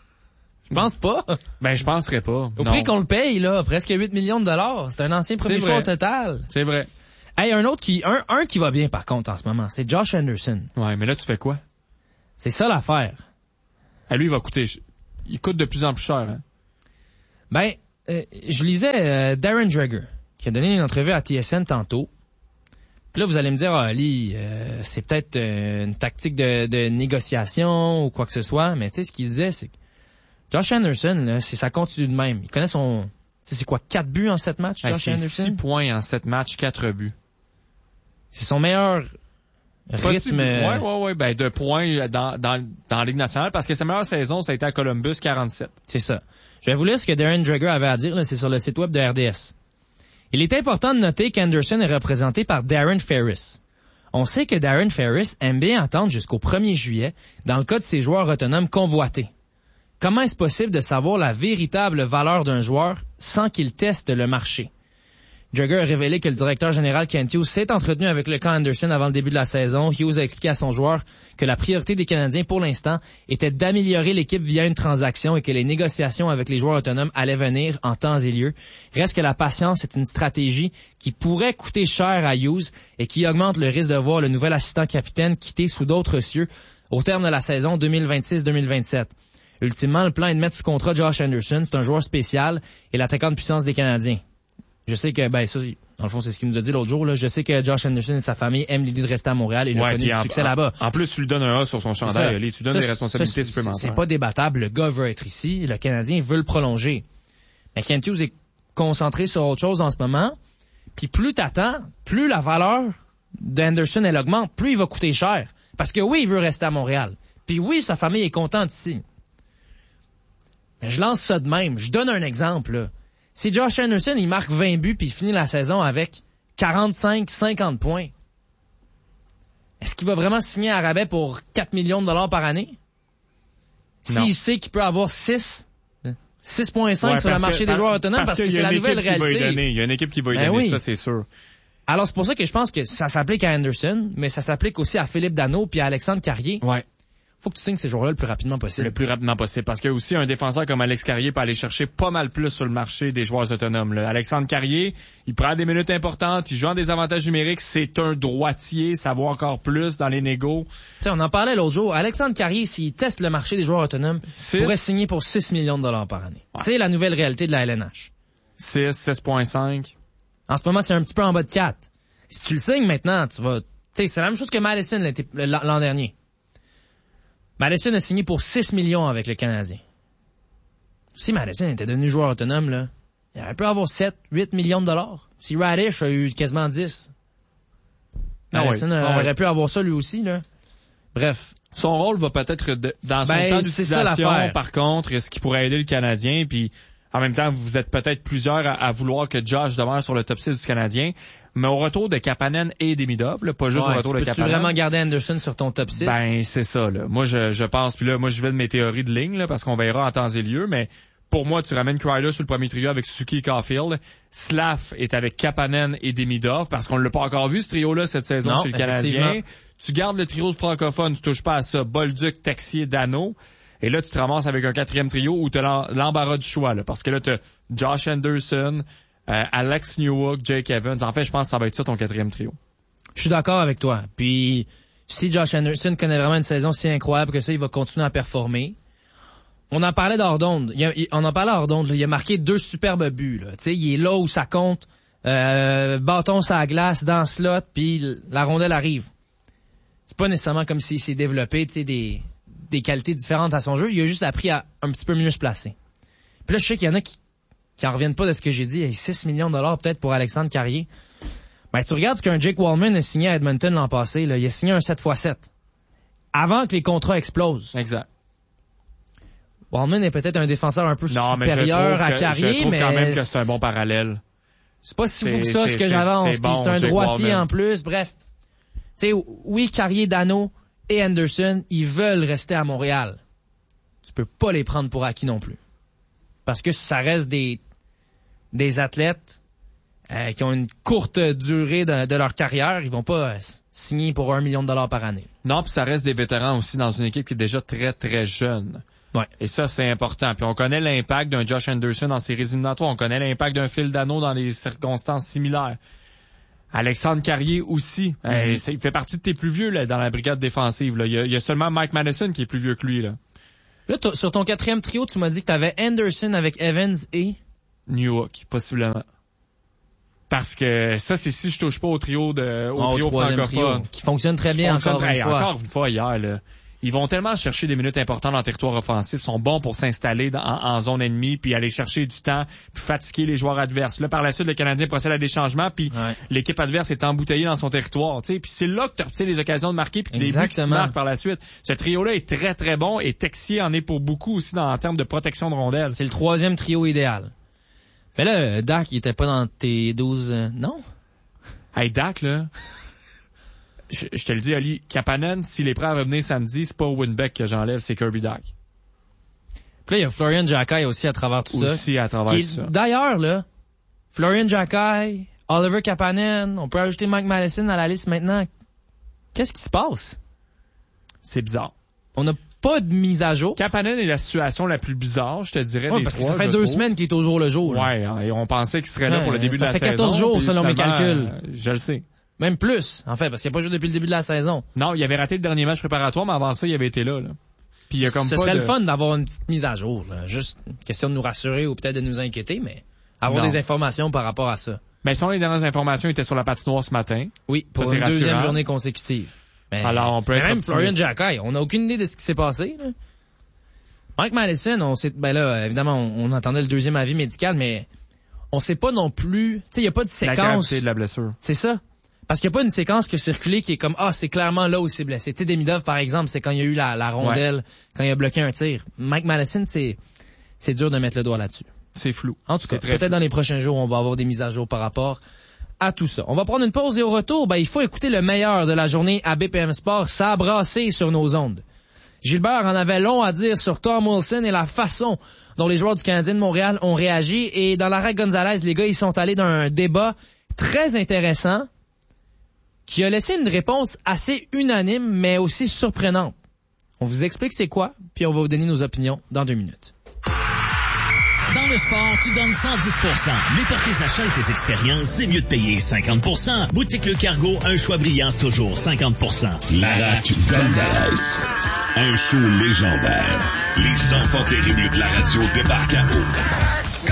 Je pense pas. Ben, je penserais pas. Au non. prix qu'on le paye, là, presque huit millions de dollars. C'est un ancien premier choix au total. C'est vrai. Hey, un autre qui, un, un qui va bien, par contre, en ce moment, c'est Josh Anderson. Ouais, mais là, tu fais quoi? C'est ça l'affaire. Ah, lui, il va coûter, il coûte de plus en plus cher, hein? Ben, euh, je lisais euh, Darren Dreger, qui a donné une entrevue à T S N tantôt. Puis là, vous allez me dire, ah, Ali, euh, c'est peut-être euh, une tactique de, de négociation ou quoi que ce soit, mais tu sais, ce qu'il disait, c'est que Josh Anderson, là, c'est ça continue de même. Il connaît son... C'est, c'est quoi, quatre buts en sept matchs, Josh hey, Anderson? six points en sept matchs, quatre buts. C'est son meilleur rythme... Ouais, ouais, ouais, ben, de points dans, dans, dans la Ligue nationale, parce que sa meilleure saison, ça a été à Columbus, quarante-sept. C'est ça. Je vais vous lire ce que Darren Dreger avait à dire, là, c'est sur le site web de R D S. Il est important de noter qu'Anderson est représenté par Darren Ferris. On sait que Darren Ferris aime bien attendre jusqu'au premier juillet dans le cas de ses joueurs autonomes convoités. Comment est-ce possible de savoir la véritable valeur d'un joueur sans qu'il teste le marché? Dreger a révélé que le directeur général Kent Hughes s'est entretenu avec le camp Anderson avant le début de la saison. Hughes a expliqué à son joueur que la priorité des Canadiens pour l'instant était d'améliorer l'équipe via une transaction et que les négociations avec les joueurs autonomes allaient venir en temps et lieu. Reste que la patience est une stratégie qui pourrait coûter cher à Hughes et qui augmente le risque de voir le nouvel assistant capitaine quitter sous d'autres cieux au terme de la saison deux mille vingt-six deux mille vingt-sept. Ultimement, le plan est de mettre sous contrat Josh Anderson. C'est un joueur spécial et l'attaquant de puissance des Canadiens. Je sais que, ben, ça, dans le fond, c'est ce qu'il nous a dit l'autre jour, là. Je sais que Josh Anderson et sa famille aiment l'idée de rester à Montréal et il a connu du succès en, là-bas. En plus, tu lui donnes un A sur son chandail, allez, tu donnes ça, des responsabilités ça, supplémentaires. C'est pas débattable. Le gars veut être ici. Le Canadien veut le prolonger. Mais Kent Hughes est concentré sur autre chose en ce moment. Puis plus t'attends, plus la valeur d'Henderson, elle augmente, plus il va coûter cher. Parce que oui, il veut rester à Montréal. Puis oui, sa famille est contente ici. Mais je lance ça de même. Je donne un exemple, là. Si Josh Anderson, il marque vingt buts puis il finit la saison avec quarante-cinq cinquante points, est-ce qu'il va vraiment signer à rabais pour quatre millions de dollars par année? S'il sait qu'il peut avoir six, six virgule cinq ouais, sur le marché que, des joueurs autonomes parce, parce que c'est la nouvelle réalité. Il y a une équipe qui va y ben donner, oui. ça c'est sûr. Alors c'est pour ça que je pense que ça s'applique à Anderson, mais ça s'applique aussi à Philippe Danault puis à Alexandre Carrier. Ouais. Faut que tu signes ces joueurs-là le plus rapidement possible. Le plus rapidement possible. Parce que aussi un défenseur comme Alex Carrier peut aller chercher pas mal plus sur le marché des joueurs autonomes. Là. Alexandre Carrier, il prend des minutes importantes, il joue en des avantages numériques, c'est un droitier, ça vaut encore plus dans les négos. T'sais, on en parlait l'autre jour. Alexandre Carrier, s'il teste le marché des joueurs autonomes, il pourrait signer pour six millions de dollars par année. Ouais. C'est la nouvelle réalité de la L N H. six, six virgule cinq. En ce moment, c'est un petit peu en bas de quatre. Si tu le signes maintenant, tu vas... T'sais, c'est la même chose que Madison l'an dernier. Madison a signé pour six millions avec le Canadien. Si Madison était devenu joueur autonome, là, il aurait pu avoir sept, huit millions de dollars. Si Radish a eu quasiment dix. Ah Madison oui. aurait ah oui. pu avoir ça lui aussi, là. Bref. Son rôle va peut-être de, dans son ben, temps d'utilisation, par contre, est-ce qu'il pourrait aider le Canadien, puis en même temps, vous êtes peut-être plusieurs à, à vouloir que Josh demeure sur le top six du Canadien. Mais au retour de Kapanen et Demidov, là, pas juste ouais, au retour de Kapanen. Tu vraiment garder Anderson sur ton top six? Ben, c'est ça, là. Moi, je, je pense, puis là, moi, je vais de mes théories de ligne, là, parce qu'on verra en temps et lieu, mais pour moi, tu ramènes Kryler sur le premier trio avec Suzuki et Caulfield. Slav est avec Kapanen et Demidov, parce qu'on l'a pas encore vu, ce trio-là, cette saison non, chez le Canadien. Tu gardes le trio de francophones, tu touches pas à ça. Bolduc, Texier, Danault. Et là, tu te ramasses avec un quatrième trio où tu as l'embarras du choix, là, parce que là, tu as Josh Anderson, euh, Alex Newhook, Jake Evans. En fait, je pense que ça va être ça ton quatrième trio. Je suis d'accord avec toi. Puis, si Josh Anderson connaît vraiment une saison si incroyable que ça, il va continuer à performer. On en parlait d'hors d'onde. Il a, il, on en parlait hors d'onde. Il a marqué deux superbes buts. Là. T'sais, il est là où ça compte. Euh, bâton sur la glace, dans le slot, puis la rondelle arrive. C'est pas nécessairement comme s'il s'est développé des, des qualités différentes à son jeu. Il a juste appris à un petit peu mieux se placer. Puis là, je sais qu'il y en a qui qui en reviennent pas de ce que j'ai dit. Il y a six millions de dollars peut-être pour Alexandre Carrier. Ben, tu regardes ce qu'un Jake Wallman a signé à Edmonton l'an passé. Là. Il a signé un sept fois sept. Avant que les contrats explosent. Exact. Wallman est peut-être un défenseur un peu non, supérieur à que, Carrier, je trouve mais... quand même que c'est un bon parallèle. C'est pas si fou que ça, ce que j'avance. Puis bon, c'est un Jake droitier Wallman. En plus. Bref. Tu sais, oui, Carrier, Danault et Anderson, ils veulent rester à Montréal. Tu peux pas les prendre pour acquis non plus. Parce que ça reste des... des athlètes euh, qui ont une courte durée de, de leur carrière, ils vont pas euh, signer pour un million de dollars par année. Non, puis ça reste des vétérans aussi dans une équipe qui est déjà très, très jeune. Ouais. Et ça, c'est important. Puis on connaît l'impact d'un Josh Anderson dans ses éliminatoires. On connaît l'impact d'un Phil Danault dans des circonstances similaires. Alexandre Carrier aussi. Mm-hmm. euh, il fait partie de tes plus vieux là, dans la brigade défensive. Là. Il, y a, il y a seulement Mike Madison qui est plus vieux que lui. Là, là sur ton quatrième trio, tu m'as dit que tu avais Anderson avec Evans et... Newhook, possiblement. Parce que ça, c'est si je touche pas au trio de, au oh, trio francophone. Qui fonctionne très bien encore une hey, fois. Encore une fois hier, là. Ils vont tellement chercher des minutes importantes dans le territoire offensif, sont bons pour s'installer dans, en, en zone ennemie, puis aller chercher du temps, puis fatiguer les joueurs adverses. Là, par la suite, le Canadien procède à des changements, puis ouais. l'équipe adverse est embouteillée dans son territoire. Puis c'est là que tu retires les occasions de marquer, puis les buts qui se marquent par la suite. Ce trio-là est très, très bon, et Texier en est pour beaucoup aussi dans, en termes de protection de rondelles. C'est le troisième trio idéal. Mais là, Dak, il était pas dans tes douze... Euh, non? Hey, Dak, là... Je, je te le dis, Ali, Kapanen, s'il est prêt à revenir samedi, c'est pas Winbeck que j'enlève, c'est Kirby Dak. Puis là, il y a Florian Jacquet aussi à travers tout aussi ça. Aussi à travers qui, tout ça. D'ailleurs, là, Florian Jacquet, Oliver Kapanen, on peut ajouter Mike Madison à la liste maintenant. Qu'est-ce qui se passe? C'est bizarre. On n'a pas de mise à jour. Kapanen est la situation la plus bizarre, je te dirais, ouais, des parce trois. Que ça fait deux trouve. semaines qu'il est au jour le jour. Là. Ouais, et on pensait qu'il serait là ouais, pour le début de la saison. Ça fait quatorze jours, selon mes calculs. Euh, je le sais. Même plus, en fait, parce qu'il n'a pas joué depuis le début de la saison. Non, il avait raté le dernier match préparatoire, mais avant ça, il avait été là. là. Puis il y a comme Ce pas serait de... le fun d'avoir une petite mise à jour. Là. Juste une question de nous rassurer ou peut-être de nous inquiéter, mais avoir non. des informations par rapport à ça. Mais selon les dernières informations, il était sur la patinoire ce matin. Oui, pour ça, une deuxième rassurant. journée consécutive. Mais, alors, on peut être même Florian Jacquet, on n'a aucune idée de ce qui s'est passé. Là. Mike Madison, on sait, ben là, évidemment, on, on entendait le deuxième avis médical, mais on sait pas non plus, tu sais, il y a pas de séquence. La gravité de la blessure. C'est ça. Parce qu'il n'y a pas une séquence qui a circulé qui est comme, ah, c'est clairement là où c'est blessé. Tu sais, Demidov, par exemple, c'est quand il y a eu la, la rondelle, ouais. quand il a bloqué un tir. Mike Matheson, c'est, c'est dur de mettre le doigt là-dessus. C'est flou. En tout cas, peut-être flou. Dans les prochains jours, on va avoir des mises à jour par rapport à tout ça. On va prendre une pause et au retour, ben, il faut écouter le meilleur de la journée à B P M Sport. Ça a brassé sur nos ondes. Gilbert en avait long à dire sur Tom Wilson et la façon dont les joueurs du Canadien de Montréal ont réagi. Et dans l'arrêt Gonzalez, les gars, ils sont allés dans un débat très intéressant qui a laissé une réponse assez unanime, mais aussi surprenante. On vous explique c'est quoi, puis on va vous donner nos opinions dans deux minutes. Dans le sport, tu donnes cent dix pour cent. Mais pour tes achats et tes expériences, c'est mieux de payer cinquante pour cent. Boutique Le Cargo, un choix brillant, toujours cinquante pour cent. Larac Gonzalez. Un show légendaire. Les enfants terribles de la radio débarquent à eau.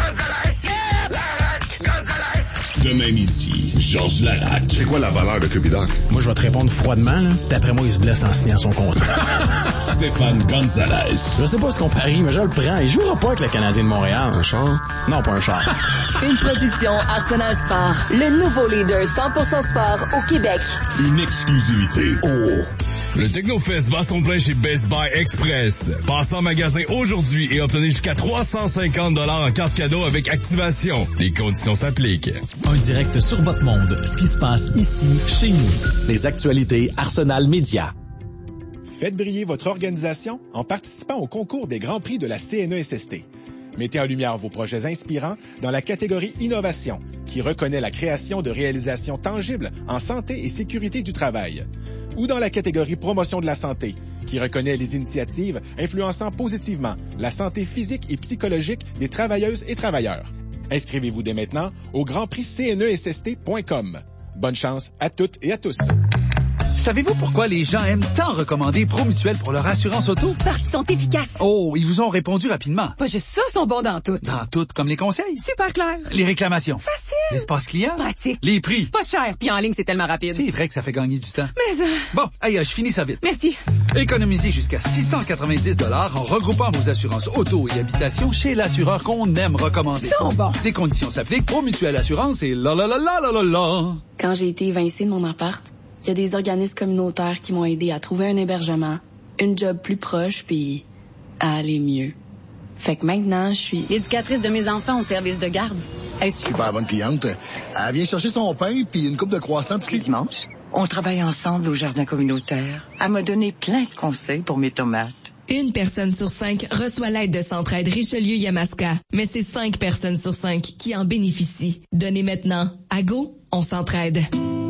Demain midi, Georges Larac. C'est quoi la valeur de Cubidoc? Moi, je vais te répondre froidement, là. D'après moi, il se blesse en signant son contrat. Stéphane Gonzalez. Je sais pas ce qu'on parie, mais je le prends. Il jouera pas avec le Canadien de Montréal. Un char? Non, pas un char. Une production Arsenal Sport. Le nouveau leader cent pour cent sport au Québec. Une exclusivité. Oh! Le Technofest bat son plein chez Best Buy Express. Passez en magasin aujourd'hui et obtenez jusqu'à trois cent cinquante dollars en carte cadeau avec activation. Les conditions s'appliquent. Un direct sur votre monde. Ce qui se passe ici, chez nous. Les actualités Arsenal Média. Faites briller votre organisation en participant au concours des Grands Prix de la C N E S S T. Mettez en lumière vos projets inspirants dans la catégorie Innovation, qui reconnaît la création de réalisations tangibles en santé et sécurité du travail. Ou dans la catégorie Promotion de la santé, qui reconnaît les initiatives influençant positivement la santé physique et psychologique des travailleuses et travailleurs. Inscrivez-vous dès maintenant au grand prix c n e s s t point com. Bonne chance à toutes et à tous. Savez-vous pourquoi les gens aiment tant recommander Promutuel pour leur assurance auto? Parce qu'ils sont efficaces. Oh, ils vous ont répondu rapidement. Pas juste ça, ils sont bons dans tout. Dans tout, comme les conseils. Super clair. Les réclamations. Facile. L'espace client. Pratique. Les prix. Pas cher, puis en ligne, c'est tellement rapide. C'est vrai que ça fait gagner du temps. Mais euh... Bon, aïe, je finis ça vite. Merci. Économisez jusqu'à six cent quatre-vingt-dix dollars en regroupant vos assurances auto et habitation chez l'assureur qu'on aime recommander. Ils sont bons. Des conditions s'appliquent. Promutuel Assurance et la la la la la la la. Quand j'ai été évincée de mon appart, il y a des organismes communautaires qui m'ont aidé à trouver un hébergement, une job plus proche, puis à aller mieux. Fait que maintenant, je suis éducatrice de mes enfants au service de garde. Super bonne cliente. Elle vient chercher son pain puis une coupe de croissants tous les dimanches. On travaille ensemble au jardin communautaire. Elle m'a donné plein de conseils pour mes tomates. Une personne sur cinq reçoit l'aide de Centraide Richelieu-Yamaska, mais c'est cinq personnes sur cinq qui en bénéficient. Donnez maintenant. À Go, on s'entraide.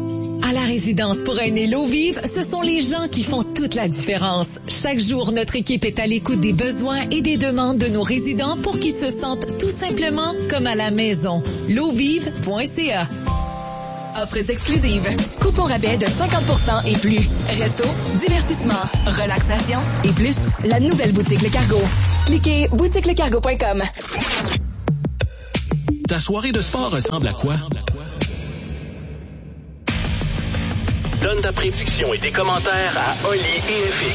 À la résidence pour aînés l'eau vive, ce sont les gens qui font toute la différence. Chaque jour, notre équipe est à l'écoute des besoins et des demandes de nos résidents pour qu'ils se sentent tout simplement comme à la maison. l'eau vive point c a. Offres exclusives. Coupons rabais de cinquante pour cent et plus. Resto, divertissement, relaxation et plus. La nouvelle boutique Le Cargo. Cliquez boutique le cargo point com. Ta soirée de sport ressemble à quoi? Donne ta prédiction et tes commentaires à Oli et F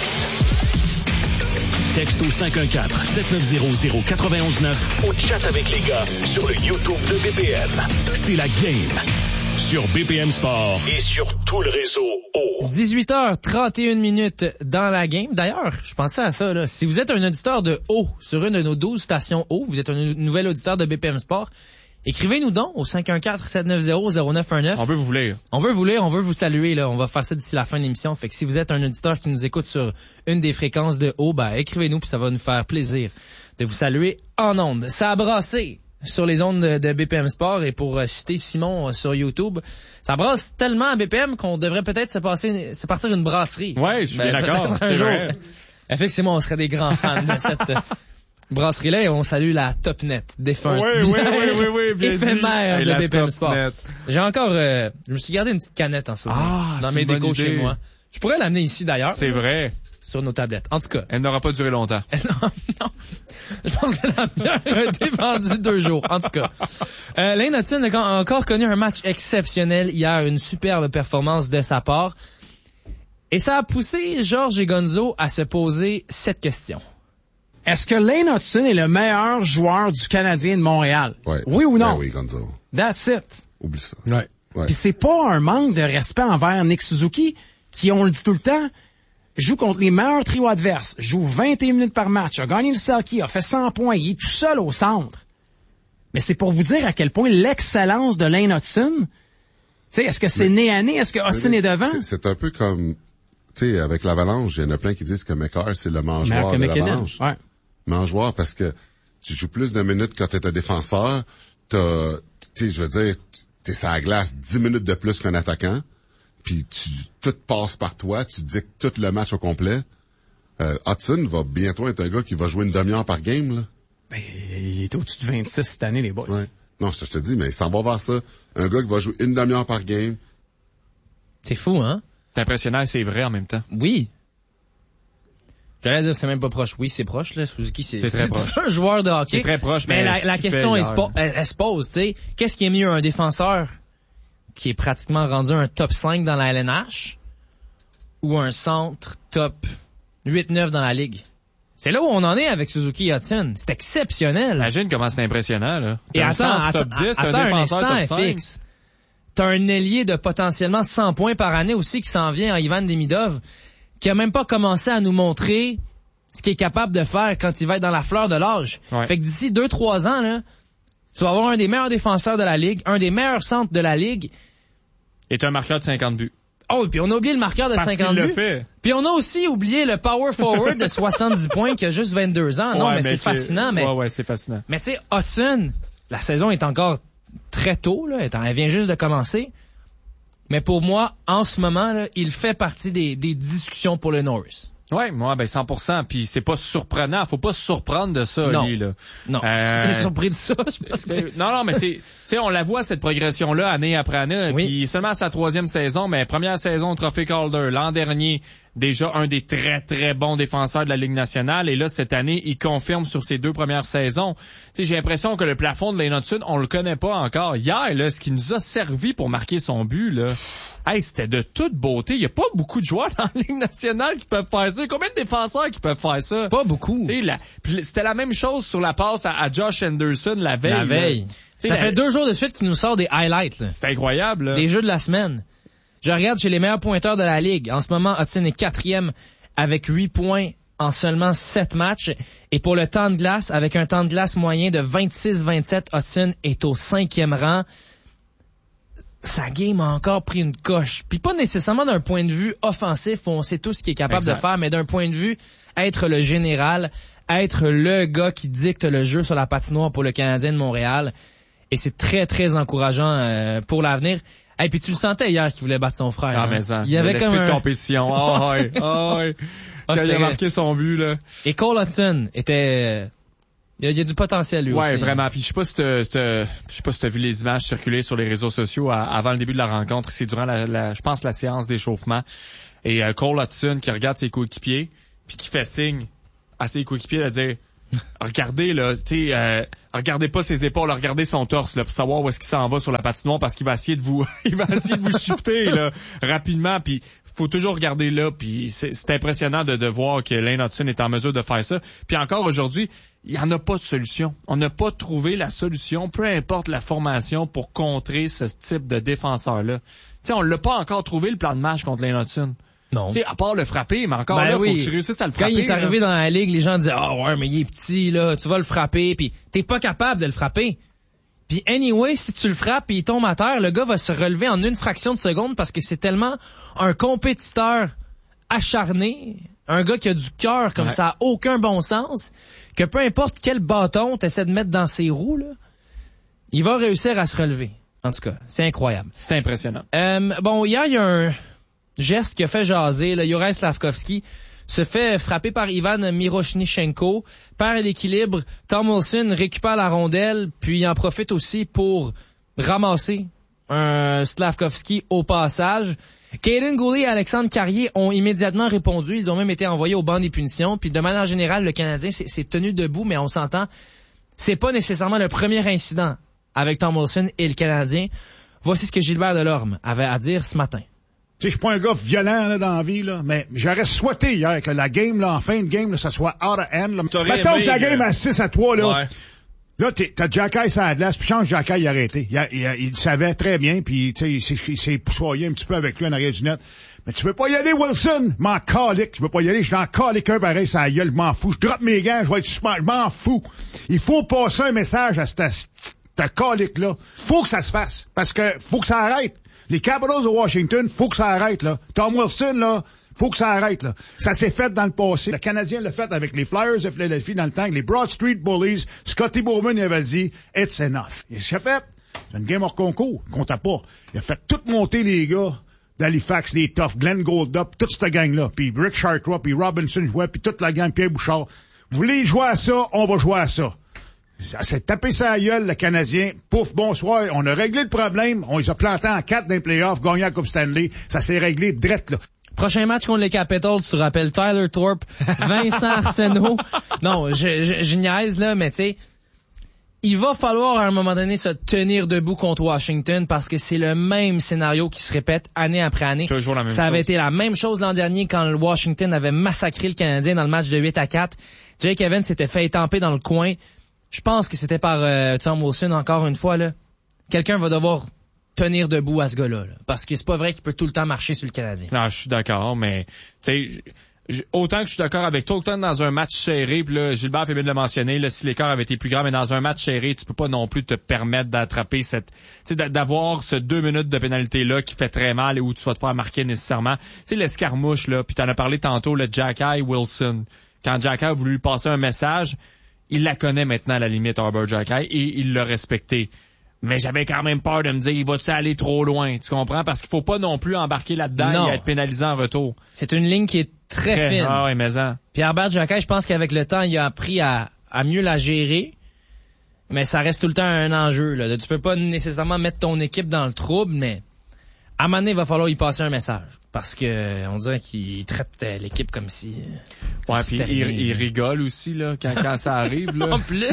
X. Texte au cinq un quatre, sept neuf zéro, zéro quatre un neuf ou chat avec les gars sur le YouTube de B P M. C'est la game sur B P M Sport et sur tout le réseau O. dix-huit heures trente et une minutes dans la game. D'ailleurs, je pensais à ça, là. Si vous êtes un auditeur de O sur une de nos douze stations O, vous êtes un nouvel auditeur de B P M Sport, écrivez-nous donc au cinq un quatre, sept neuf zéro, zéro neuf un neuf. On veut vous lire. On veut vous lire, on veut vous saluer, là. On va faire ça d'ici la fin de l'émission. Fait que si vous êtes un auditeur qui nous écoute sur une des fréquences de haut, ben, écrivez-nous puis ça va nous faire plaisir de vous saluer en ondes. Ça a brassé sur les ondes de, de B P M Sport et pour euh, citer Simon euh, sur YouTube, ça brasse tellement à B P M qu'on devrait peut-être se passer, se partir une brasserie. Ouais, je suis ben, bien d'accord. Un c'est jour. vrai. Effectivement, on serait des grands fans de cette brasserie-là et on salue la Topnet, défunte. Oui, oui, oui, oui, oui, bien éphémère dit. de B P M Sport. Net. J'ai encore, euh, je me suis gardé une petite canette en souvenir ah, dans mes décos chez moi. Je pourrais l'amener ici d'ailleurs. C'est vrai. Sur nos tablettes. En tout cas. Elle n'aura pas duré longtemps. non, non. Je pense que la bière a été vendue deux jours. En tout cas. Euh, Lane Hudson a encore connu un match exceptionnel hier, une superbe performance de sa part. Et ça a poussé Georges et Gonzo à se poser cette question. Est-ce que Lane Hudson est le meilleur joueur du Canadien de Montréal? Ouais. Oui ou non? Ben oui, Gonzo. That's it. Oublie ça. Ouais. Ouais. Puis c'est pas un manque de respect envers Nick Suzuki, qui, on le dit tout le temps, joue contre les meilleurs trios adverses, joue vingt et une minutes par match, a gagné le Selkie, a fait cent points, il est tout seul au centre. Mais c'est pour vous dire à quel point l'excellence de Lane Hutson, tu sais, est-ce que c'est mais, nez à nez, est-ce que Hutson mais, est devant? C'est, c'est un peu comme, tu sais, avec l'Avalanche, il y en a plein qui disent que McCarr, c'est le mangeoire de l'Avalanche. Ouais. Mangeoire parce que tu joues plus de minutes quand t'es un défenseur, t'as, tu sais, je veux dire, t'es sur la glace dix minutes de plus qu'un attaquant, puis tu, tout passe par toi, tu dictes tout le match au complet. Euh, Hutson va bientôt être un gars qui va jouer une demi-heure par game, là. Ben, il est au-dessus de vingt-six cette année, les boys. Ouais. Non, ça, je te dis, mais il s'en va vers ça. Un gars qui va jouer une demi-heure par game. C'est fou, hein? C'est impressionnant et c'est vrai en même temps. Oui. J'allais dire, c'est même pas proche. Oui, c'est proche, là. Suzuki, c'est, c'est, très c'est proche. un joueur de hockey. C'est très proche, mais, mais la, la question, elle, elle, elle se pose, tu sais. Qu'est-ce qui est mieux, un défenseur qui est pratiquement rendu un top cinq dans la L N H ou un centre top huit neuf dans la Ligue? C'est là où on en est avec Suzuki et Hutson. C'est exceptionnel. Imagine comment c'est impressionnant, là. T'as et attends, attends, top dix, attends un, un instant, top F X. T'as un ailier de potentiellement cent points par année aussi qui s'en vient en Ivan Demidov, qui a même pas commencé à nous montrer ce qu'il est capable de faire quand il va être dans la fleur de l'âge. Ouais. Fait que d'ici deux, trois ans, là, tu vas avoir un des meilleurs défenseurs de la Ligue, un des meilleurs centres de la Ligue. Et un marqueur de cinquante buts. Oh, puis on a oublié le marqueur de Parce cinquante buts. Fait. Puis on a aussi oublié le power forward de soixante-dix points qui a juste vingt-deux ans. Non, ouais, mais, mais c'est fascinant. Mais... Ouais, ouais, c'est fascinant. Mais tu sais, Hutson, la saison est encore très tôt, là. Elle vient juste de commencer. Mais pour moi, en ce moment, là, il fait partie des, des discussions pour le Norris. Ouais, moi, ben cent pour cent. Puis c'est pas surprenant. Faut pas se surprendre de ça, non. lui, là. Non. Euh... T'es surpris de ça, je pense que... Non, non, mais c'est, tu sais, on la voit cette progression-là année après année. Oui. Puis seulement à sa troisième saison, mais première saison au Trophée Calder, l'an dernier, déjà un des très très bons défenseurs de la Ligue nationale. Et là, cette année, il confirme sur ses deux premières saisons. Tu sais, j'ai l'impression que le plafond de Lane Hutson, on le connaît pas encore. Hier, là, ce qui nous a servi pour marquer son but, là. Hey, c'était de toute beauté. Il y a pas beaucoup de joueurs dans la Ligue nationale qui peuvent faire ça. Combien de défenseurs qui peuvent faire ça? Pas beaucoup. La, c'était la même chose sur la passe à, à Josh Anderson la veille. La veille. Ça la... fait deux jours de suite qu'il nous sort des highlights. Là. C'est incroyable. Là. Des jeux de la semaine. Je regarde chez les meilleurs pointeurs de la Ligue. En ce moment, Hutson est quatrième avec huit points en seulement sept matchs. Et pour le temps de glace, avec un temps de glace moyen de vingt-six vingt-sept, Hutson est au cinquième rang. Sa game a encore pris une coche. Puis pas nécessairement d'un point de vue offensif, où on sait tout ce qu'il est capable exact. de faire, mais d'un point de vue être le général, être le gars qui dicte le jeu sur la patinoire pour le Canadien de Montréal. Et c'est très, très encourageant euh, pour l'avenir. Et hey, puis tu le sentais hier qu'il voulait battre son frère. Ah, hein? mais ça. Il y avait comme un... de compétition. Oh, ouais. Oh, ouais. Ah, quand il a marqué son but, là. Et Cole Hutson était... Il y, a, il y a du potentiel, lui ouais, aussi. Ouais, vraiment. Puis je sais pas si t'as, t'as, je sais pas si t'as vu les images circuler sur les réseaux sociaux à, avant le début de la rencontre. C'est durant la, la je pense, la séance d'échauffement. Et euh, Cole Hutson qui regarde ses coéquipiers puis qui fait signe à ses coéquipiers de dire regardez là, tu sais, euh, regardez pas ses épaules, regardez son torse là pour savoir où est-ce qu'il s'en va sur la patinoire parce qu'il va essayer de vous, il va essayer de vous shifter là rapidement. Puis faut toujours regarder là. Puis c'est, c'est impressionnant de, de voir que Lane Hutson est en mesure de faire ça. Puis encore aujourd'hui, il n'y en a pas de solution. On n'a pas trouvé la solution, peu importe la formation, pour contrer ce type de défenseur-là. Tu sais, on l'a pas encore trouvé le plan de match contre Lane Hutson. Non. Tu sais, à part le frapper, mais encore ben là, oui. faut que tu réussisses à le frapper. Quand il est arrivé là. dans la ligue, les gens disaient « Ah oh, ouais, mais il est petit, là, tu vas le frapper. » Puis t'es pas capable de le frapper. Puis anyway, si tu le frappes et il tombe à terre, le gars va se relever en une fraction de seconde parce que c'est tellement un compétiteur acharné, un gars qui a du cœur comme ouais. ça a aucun bon sens, que peu importe quel bâton t'essaies de mettre dans ses roues, là, il va réussir à se relever. En tout cas, c'est incroyable. C'est impressionnant. Euh, bon, hier, il y a un geste qui a fait jaser. Là, Juraj Slafkovský se fait frapper par Ivan Miroshnichenko, perd l'équilibre. Tom Wilson récupère la rondelle, puis il en profite aussi pour ramasser un Slafkovský au passage. Kaden Guhle et Alexandre Carrier ont immédiatement répondu. Ils ont même été envoyés au banc des punitions. Puis de manière générale, le Canadien s'est, s'est tenu debout, mais on s'entend, c'est pas nécessairement le premier incident avec Tom Wilson et le Canadien. Voici ce que Gilbert Delorme avait à dire ce matin. Tu sais, je suis pas un gars violent là, dans la vie, là, mais j'aurais souhaité hier que la game, là, en fin de game, là, ça soit out of hand. Mettons que la game à six à trois, là. Ouais. Là, t'es, t'as Jacky sur la glace, puis change Jacky, il a arrêté. Il, a, il, a, il le savait très bien, puis tu sais, il s'est, il s'est poussoyé un petit peu avec lui en arrière du net. Mais tu veux pas y aller, Wilson? M'en calique. Je veux pas y aller, je t'en calique un pareil, ça gueule, je m'en fous. Je droppe mes gants, je vais être super, je m'en fous. Il faut passer un message à cette, cette calique-là. Faut que ça se fasse. Parce que faut que ça arrête. Les Capitals de Washington, faut que ça arrête, là. Tom Wilson, là, faut que ça arrête, là. Ça s'est fait dans le passé. Le Canadien l'a fait avec les Flyers de Philadelphie dans le temps, les Broad Street Bullies. Scotty Bowman, il avait dit, it's enough. Il s'est fait. C'est une game hors concours. Il comptait pas. Il a fait tout monter les gars d'Halifax, les Toughs, Glenn Goldup, toute cette gang-là. Puis Rick Chartrand, puis Robinson jouait, puis toute la gang, Pierre Bouchard. Vous voulez jouer à ça, on va jouer à ça. Ça s'est tapé sa gueule, le Canadien. Pouf, bonsoir. On a réglé le problème. On les a plantés en quatre dans les playoffs, gagné la Coupe Stanley. Ça s'est réglé drette, là. Prochain match contre les Capitals, tu rappelles Tyler Thorpe, Vincent Arsenault. Non, je, je, je niaise, là, mais tu sais, il va falloir à un moment donné se tenir debout contre Washington parce que c'est le même scénario qui se répète année après année. Toujours la même Ça avait chose. été la même chose l'an dernier quand le Washington avait massacré le Canadien dans le match de huit à quatre. Jake Evans s'était fait étamper dans le coin. Je pense que c'était par euh, Tom Wilson encore une fois, là. Quelqu'un va devoir tenir debout à ce gars-là, là, parce que c'est pas vrai qu'il peut tout le temps marcher sur le Canadien. Non, je suis d'accord, mais tu sais, autant que je suis d'accord avec toi, autant dans un match serré, puis là, Gilbert fait bien de le mentionner, là, si l'écart avait été plus grand, mais dans un match serré, tu peux pas non plus te permettre d'attraper cette, tu sais, d'avoir ce deux minutes de pénalité-là qui fait très mal et où tu vas te faire marquer nécessairement. Tu sais, l'escarmouche, là, puis t'en as parlé tantôt, le Jacky Wilson. Quand Jacky a voulu lui passer un message, il la connaît maintenant à la limite, Arbor Jacky, et il l'a respecté. Mais j'avais quand même peur de me dire, il va-tu aller trop loin? Tu comprends? Parce qu'il faut pas non plus embarquer là-dedans non. et être pénalisé en retour. C'est une ligne qui est très, très fine. Ah ouais, mais ça. Puis Herbert Jacky, je pense qu'avec le temps, il a appris à, à mieux la gérer. Mais ça reste tout le temps un enjeu, là. Tu peux pas nécessairement mettre ton équipe dans le trouble, mais à un moment donné, il va falloir y passer un message. Parce que on dirait qu'il traite euh, l'équipe comme si... Euh, ouais, puis il, il rigole aussi, là, quand, quand ça arrive, là. En plus...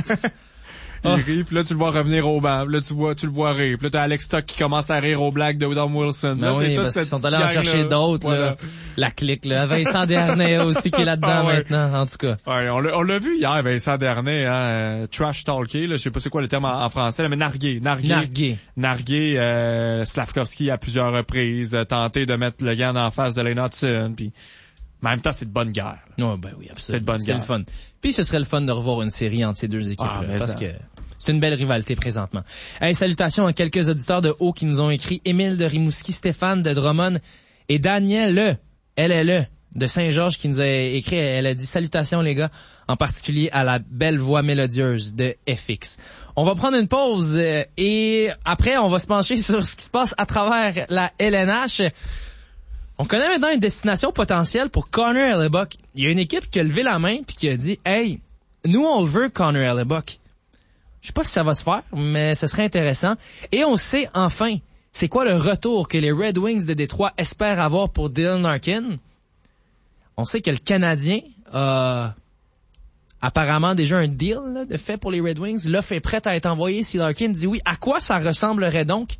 Il rit, puis là, tu le vois revenir au banc. Puis là, tu vois, tu le vois rire. Puis là, t'as Alex Tuck qui commence à rire aux blagues de Tom Wilson. Ben là, oui, c'est toute parce cette qu'ils sont allés en chercher gang-là. d'autres, Voilà. là. La clique, là. Vincent Dernay aussi qui est là-dedans Ah ouais. maintenant, en tout cas. Ouais, on l'a, on l'a vu hier, Vincent Dernay, hein, euh, trash talker, là, je sais pas c'est quoi le terme en, en français, là, mais narguer, narguer. Narguer. Narguer, euh, Slavkovski à plusieurs reprises, euh, tenter de mettre le gant en face de Lane Hudson, puis en même temps, c'est de bonne guerre. Oh, ben oui, absolument. C'est de bonne C'est guerre. le fun. Puis ce serait le fun de revoir une série entre ces deux équipes-là, Ah, mais parce ça. que c'est une belle rivalité présentement. Hey, salutations à quelques auditeurs de haut qui nous ont écrit. Émile de Rimouski, Stéphane de Drummond et Daniel Le, L L E de Saint-Georges qui nous a écrit. Elle a dit salutations les gars, en particulier à la belle voix mélodieuse de F X. On va prendre une pause euh, et après on va se pencher sur ce qui se passe à travers la L N H. On connaît maintenant une destination potentielle pour Connor Hellebuyck. Il y a une équipe qui a levé la main puis qui a dit hey, nous on le veut Connor Hellebuyck. Je sais pas si ça va se faire, mais ce serait intéressant. Et on sait enfin c'est quoi le retour que les Red Wings de Détroit espèrent avoir pour Dylan Larkin. On sait que le Canadien a apparemment déjà un deal là, de fait pour les Red Wings. L'offre est prête à être envoyée si Larkin dit oui. À quoi ça ressemblerait donc?